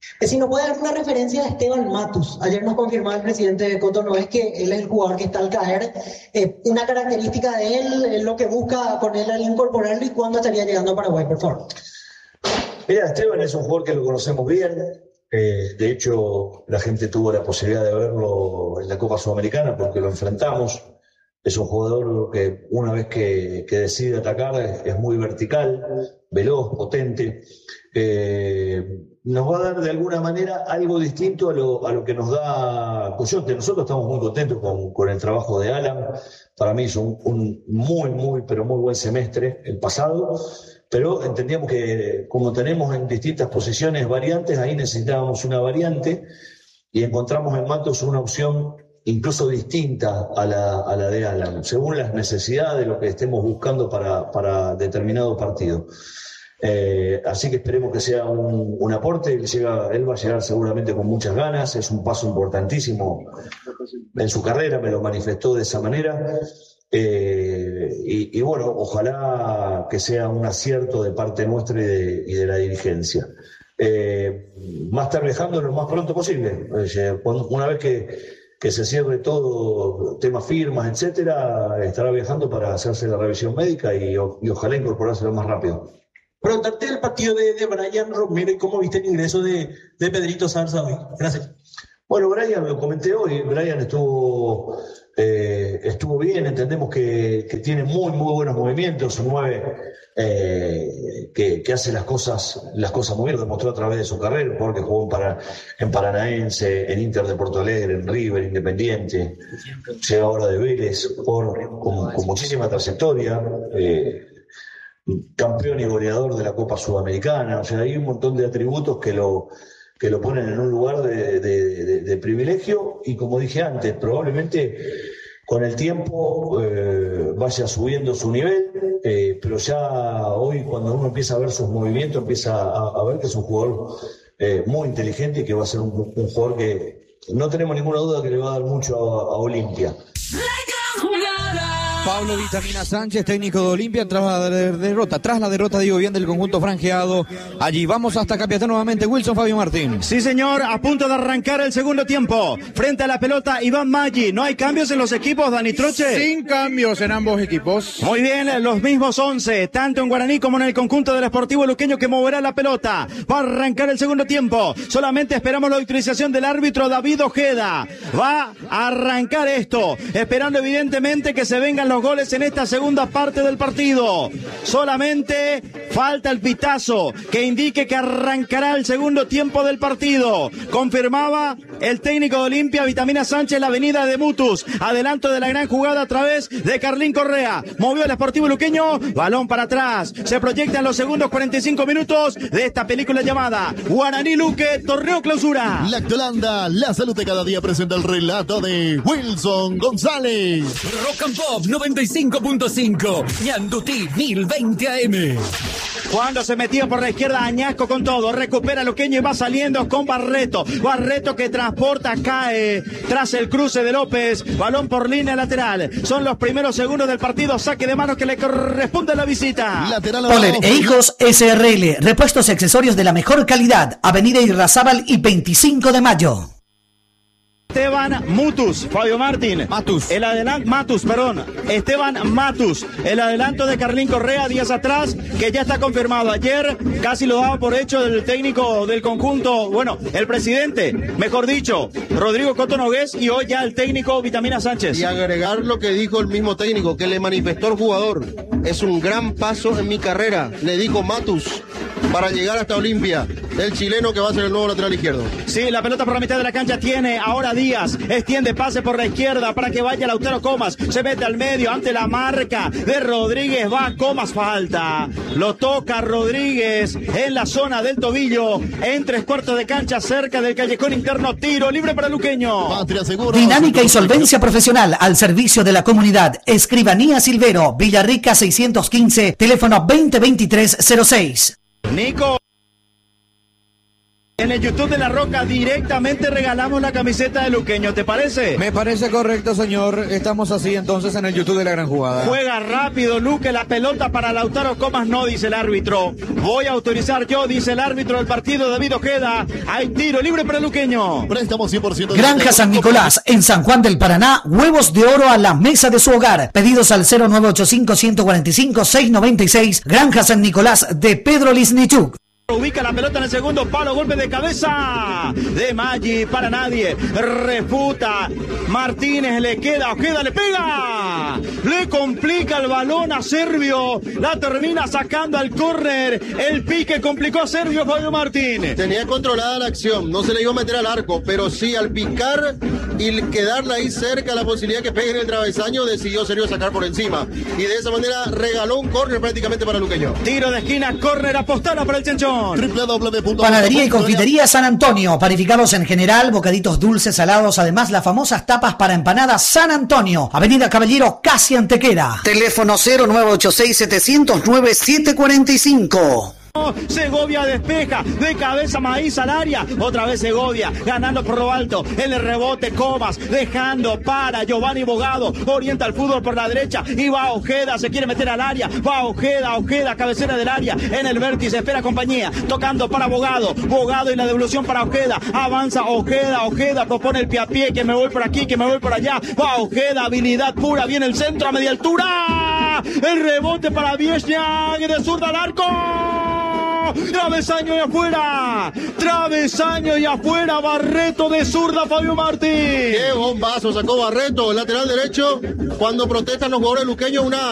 Speaker 15: Si nos puede dar una referencia de Esteban Matus. Ayer nos confirmó el presidente de Cotonou que él es el jugador que está al caer. Eh, una característica de él, es lo que busca con él al incorporarlo y cuándo estaría llegando a Paraguay, por favor.
Speaker 10: Mira, Esteban es un jugador que lo conocemos bien. Eh, de hecho, la gente tuvo la posibilidad de verlo en la Copa Sudamericana porque lo enfrentamos. Es un jugador que una vez que, que decide atacar es, es muy vertical, veloz, potente. Eh, nos va a dar de alguna manera algo distinto a lo, a lo que nos da Coyote. Nosotros estamos muy contentos con, con el trabajo de Alan. Para mí hizo un, un muy, muy, pero muy buen semestre el pasado, pero entendíamos que como tenemos en distintas posiciones variantes, ahí necesitábamos una variante y encontramos en Matos una opción incluso distinta a la, a la de Alan, según las necesidades de lo que estemos buscando para, para determinado partido. Eh, así que esperemos que sea un, un aporte. Él, llega, él va a llegar seguramente con muchas ganas. Es un paso importantísimo en su carrera, me lo manifestó de esa manera. Eh, y, y bueno, ojalá que sea un acierto de parte nuestra y de, y de la dirigencia. Eh, va a estar viajando lo más pronto posible. Eh, una vez que, que se cierre todo, temas firmas, etcétera, estará viajando para hacerse la revisión médica y, y ojalá incorporarse lo más rápido.
Speaker 16: Preguntarte del partido de, de Brian Romero y cómo viste el ingreso de, de Pedrito Zarza hoy. Gracias.
Speaker 10: Bueno, Brian, lo comenté hoy, Brian estuvo, eh, estuvo bien, entendemos que, que tiene muy, muy buenos movimientos, un nueve eh, que, que hace las cosas, las cosas muy bien, lo demostró a través de su carrera, porque jugó en, para, en Paranaense, en Inter de Porto Alegre, en River, Independiente, llega ahora de Vélez, por, con, con muchísima trayectoria. Eh, campeón y goleador de la Copa Sudamericana, o sea, hay un montón de atributos que lo, que lo ponen en un lugar de, de, de, de privilegio y como dije antes, probablemente con el tiempo eh, vaya subiendo su nivel, eh, pero ya hoy cuando uno empieza a ver sus movimientos, empieza a, a ver que es un jugador eh, muy inteligente y que va a ser un, un jugador que no tenemos ninguna duda que le va a dar mucho a, a Olimpia.
Speaker 2: Pablo Vitamina Sánchez, técnico de Olimpia, tras la derrota, tras la derrota, digo bien, del conjunto franjeado. Allí vamos hasta Capiatá nuevamente, Wilson Fabio Martín.
Speaker 3: Sí, señor, a punto de arrancar el segundo tiempo. Frente a la pelota, Iván Maggi. ¿No hay cambios en los equipos, Dani Troche?
Speaker 7: Sin cambios en ambos equipos.
Speaker 3: Muy bien, los mismos once, tanto en Guaraní como en el conjunto del Sportivo Luqueño, que moverá la pelota. Va a arrancar el segundo tiempo. Solamente esperamos la autorización del árbitro David Ojeda. Va a arrancar esto, esperando evidentemente que se vengan los goles en esta segunda parte del partido. Solamente falta el pitazo que indique que arrancará el segundo tiempo del partido. Confirmaba el técnico de Olimpia, Vitamina Sánchez, la avenida de Mutus. Adelanto de la gran jugada a través de Carlín Correa. Movió el Sportivo Luqueño, balón para atrás. Se proyectan los segundos cuarenta y cinco minutos de esta película llamada Guaraní Luque, torneo clausura.
Speaker 1: Lactolanda, la salud de cada día, presenta el relato de Wilson González.
Speaker 6: Rock and Pop noventa y cinco punto cinco, Ñandutí mil veinte A M.
Speaker 3: Cuando se metía por la izquierda, Añasco con todo, recupera Luqueño y va saliendo con Barreto. Barreto que transporta, cae tras el cruce de López, balón por línea lateral. Son los primeros segundos del partido, saque de manos que le corresponde a la visita.
Speaker 5: Lateral Poler e Hijos S R L, repuestos y accesorios de la mejor calidad, Avenida Irrazábal y veinticinco de mayo.
Speaker 3: Esteban Mutus, Fabio Martín.
Speaker 2: Matus.
Speaker 3: El adelanto, Matus, perdón. Esteban Matus. El adelanto de Carlín Correa días atrás, que ya está confirmado. Ayer casi lo daba por hecho el técnico del conjunto, bueno, el presidente, mejor dicho, Rodrigo Coto Nogués, y hoy ya el técnico Vitamina Sánchez.
Speaker 4: Y agregar lo que dijo el mismo técnico, que le manifestó el jugador. Es un gran paso en mi carrera, le dijo Matus, para llegar hasta Olimpia. El chileno que va a ser el nuevo lateral izquierdo.
Speaker 3: Sí, la pelota por la mitad de la cancha tiene ahora Díaz. Extiende pase por la izquierda para que vaya Lautaro Comas. Se mete al medio ante la marca de Rodríguez. Va Comas, falta. Lo toca Rodríguez en la zona del tobillo. En tres cuartos de cancha cerca del callejón interno. Tiro libre para Luqueño.
Speaker 1: Patria Seguro.
Speaker 5: Dinámica y solvencia profesional al servicio de la comunidad. Escribanía Silvero, Villarrica seiscientos quince, teléfono veinte veintitrés cero seis.
Speaker 3: Nico. En el YouTube de La Roca directamente regalamos la camiseta de Luqueño, ¿te parece?
Speaker 2: Me parece correcto, señor. Estamos así entonces en el YouTube de La Gran Jugada.
Speaker 3: Juega rápido, Luque, la pelota para Lautaro Comas, no, dice el árbitro. Voy a autorizar yo, dice el árbitro del partido, David Ojeda. Hay tiro libre para el Luqueño.
Speaker 1: Préstamo cien por ciento.
Speaker 5: Granja San Nicolás, en San Juan del Paraná, huevos de oro a la mesa de su hogar. Pedidos al cero nueve ocho cinco, uno cuatro cinco, seis nueve seis. Granja San Nicolás de Pedro Lisnichuk.
Speaker 3: Ubica la pelota en el segundo palo, golpe de cabeza de Maggi para nadie, refuta Martínez, le queda, Ojeda le pega, le complica el balón a Servio, la termina sacando al córner, el pique complicó a Servio, Fabio Martínez.
Speaker 4: Tenía controlada la acción, no se le iba a meter al arco, pero sí al picar y quedarle ahí cerca la posibilidad que pegue en el travesaño, decidió Servio sacar por encima y de esa manera regaló un córner prácticamente para Luqueño.
Speaker 3: Tiro de esquina, córner, apostada para el Chenchón.
Speaker 5: Panadería y confitería San Antonio, panificados en general, bocaditos dulces, salados, además las famosas tapas para empanadas San Antonio, Avenida Caballero, casi Antequera. Teléfono cero nueve ocho seis, siete cero cero, nueve siete cuatro cinco.
Speaker 3: Segovia despeja, de cabeza Maíz al área, otra vez Segovia, ganando por lo alto, en el rebote Comas, dejando para Giovanni Bogado, orienta el fútbol por la derecha, y va Ojeda, se quiere meter al área, va Ojeda, Ojeda, cabecera del área, en el vértice, espera compañía, tocando para Bogado, Bogado y la devolución para Ojeda, avanza Ojeda, Ojeda, propone el pie a pie, que me voy por aquí, que me voy por allá, va Ojeda, habilidad pura, viene el centro a media altura, el rebote para Viesñak, de zurda al arco. Travesaño y afuera, travesaño y afuera, Barreto de zurda, Fabio Martín.
Speaker 4: Qué bombazo sacó Barreto, el lateral derecho, cuando protestan los jugadores luqueños, una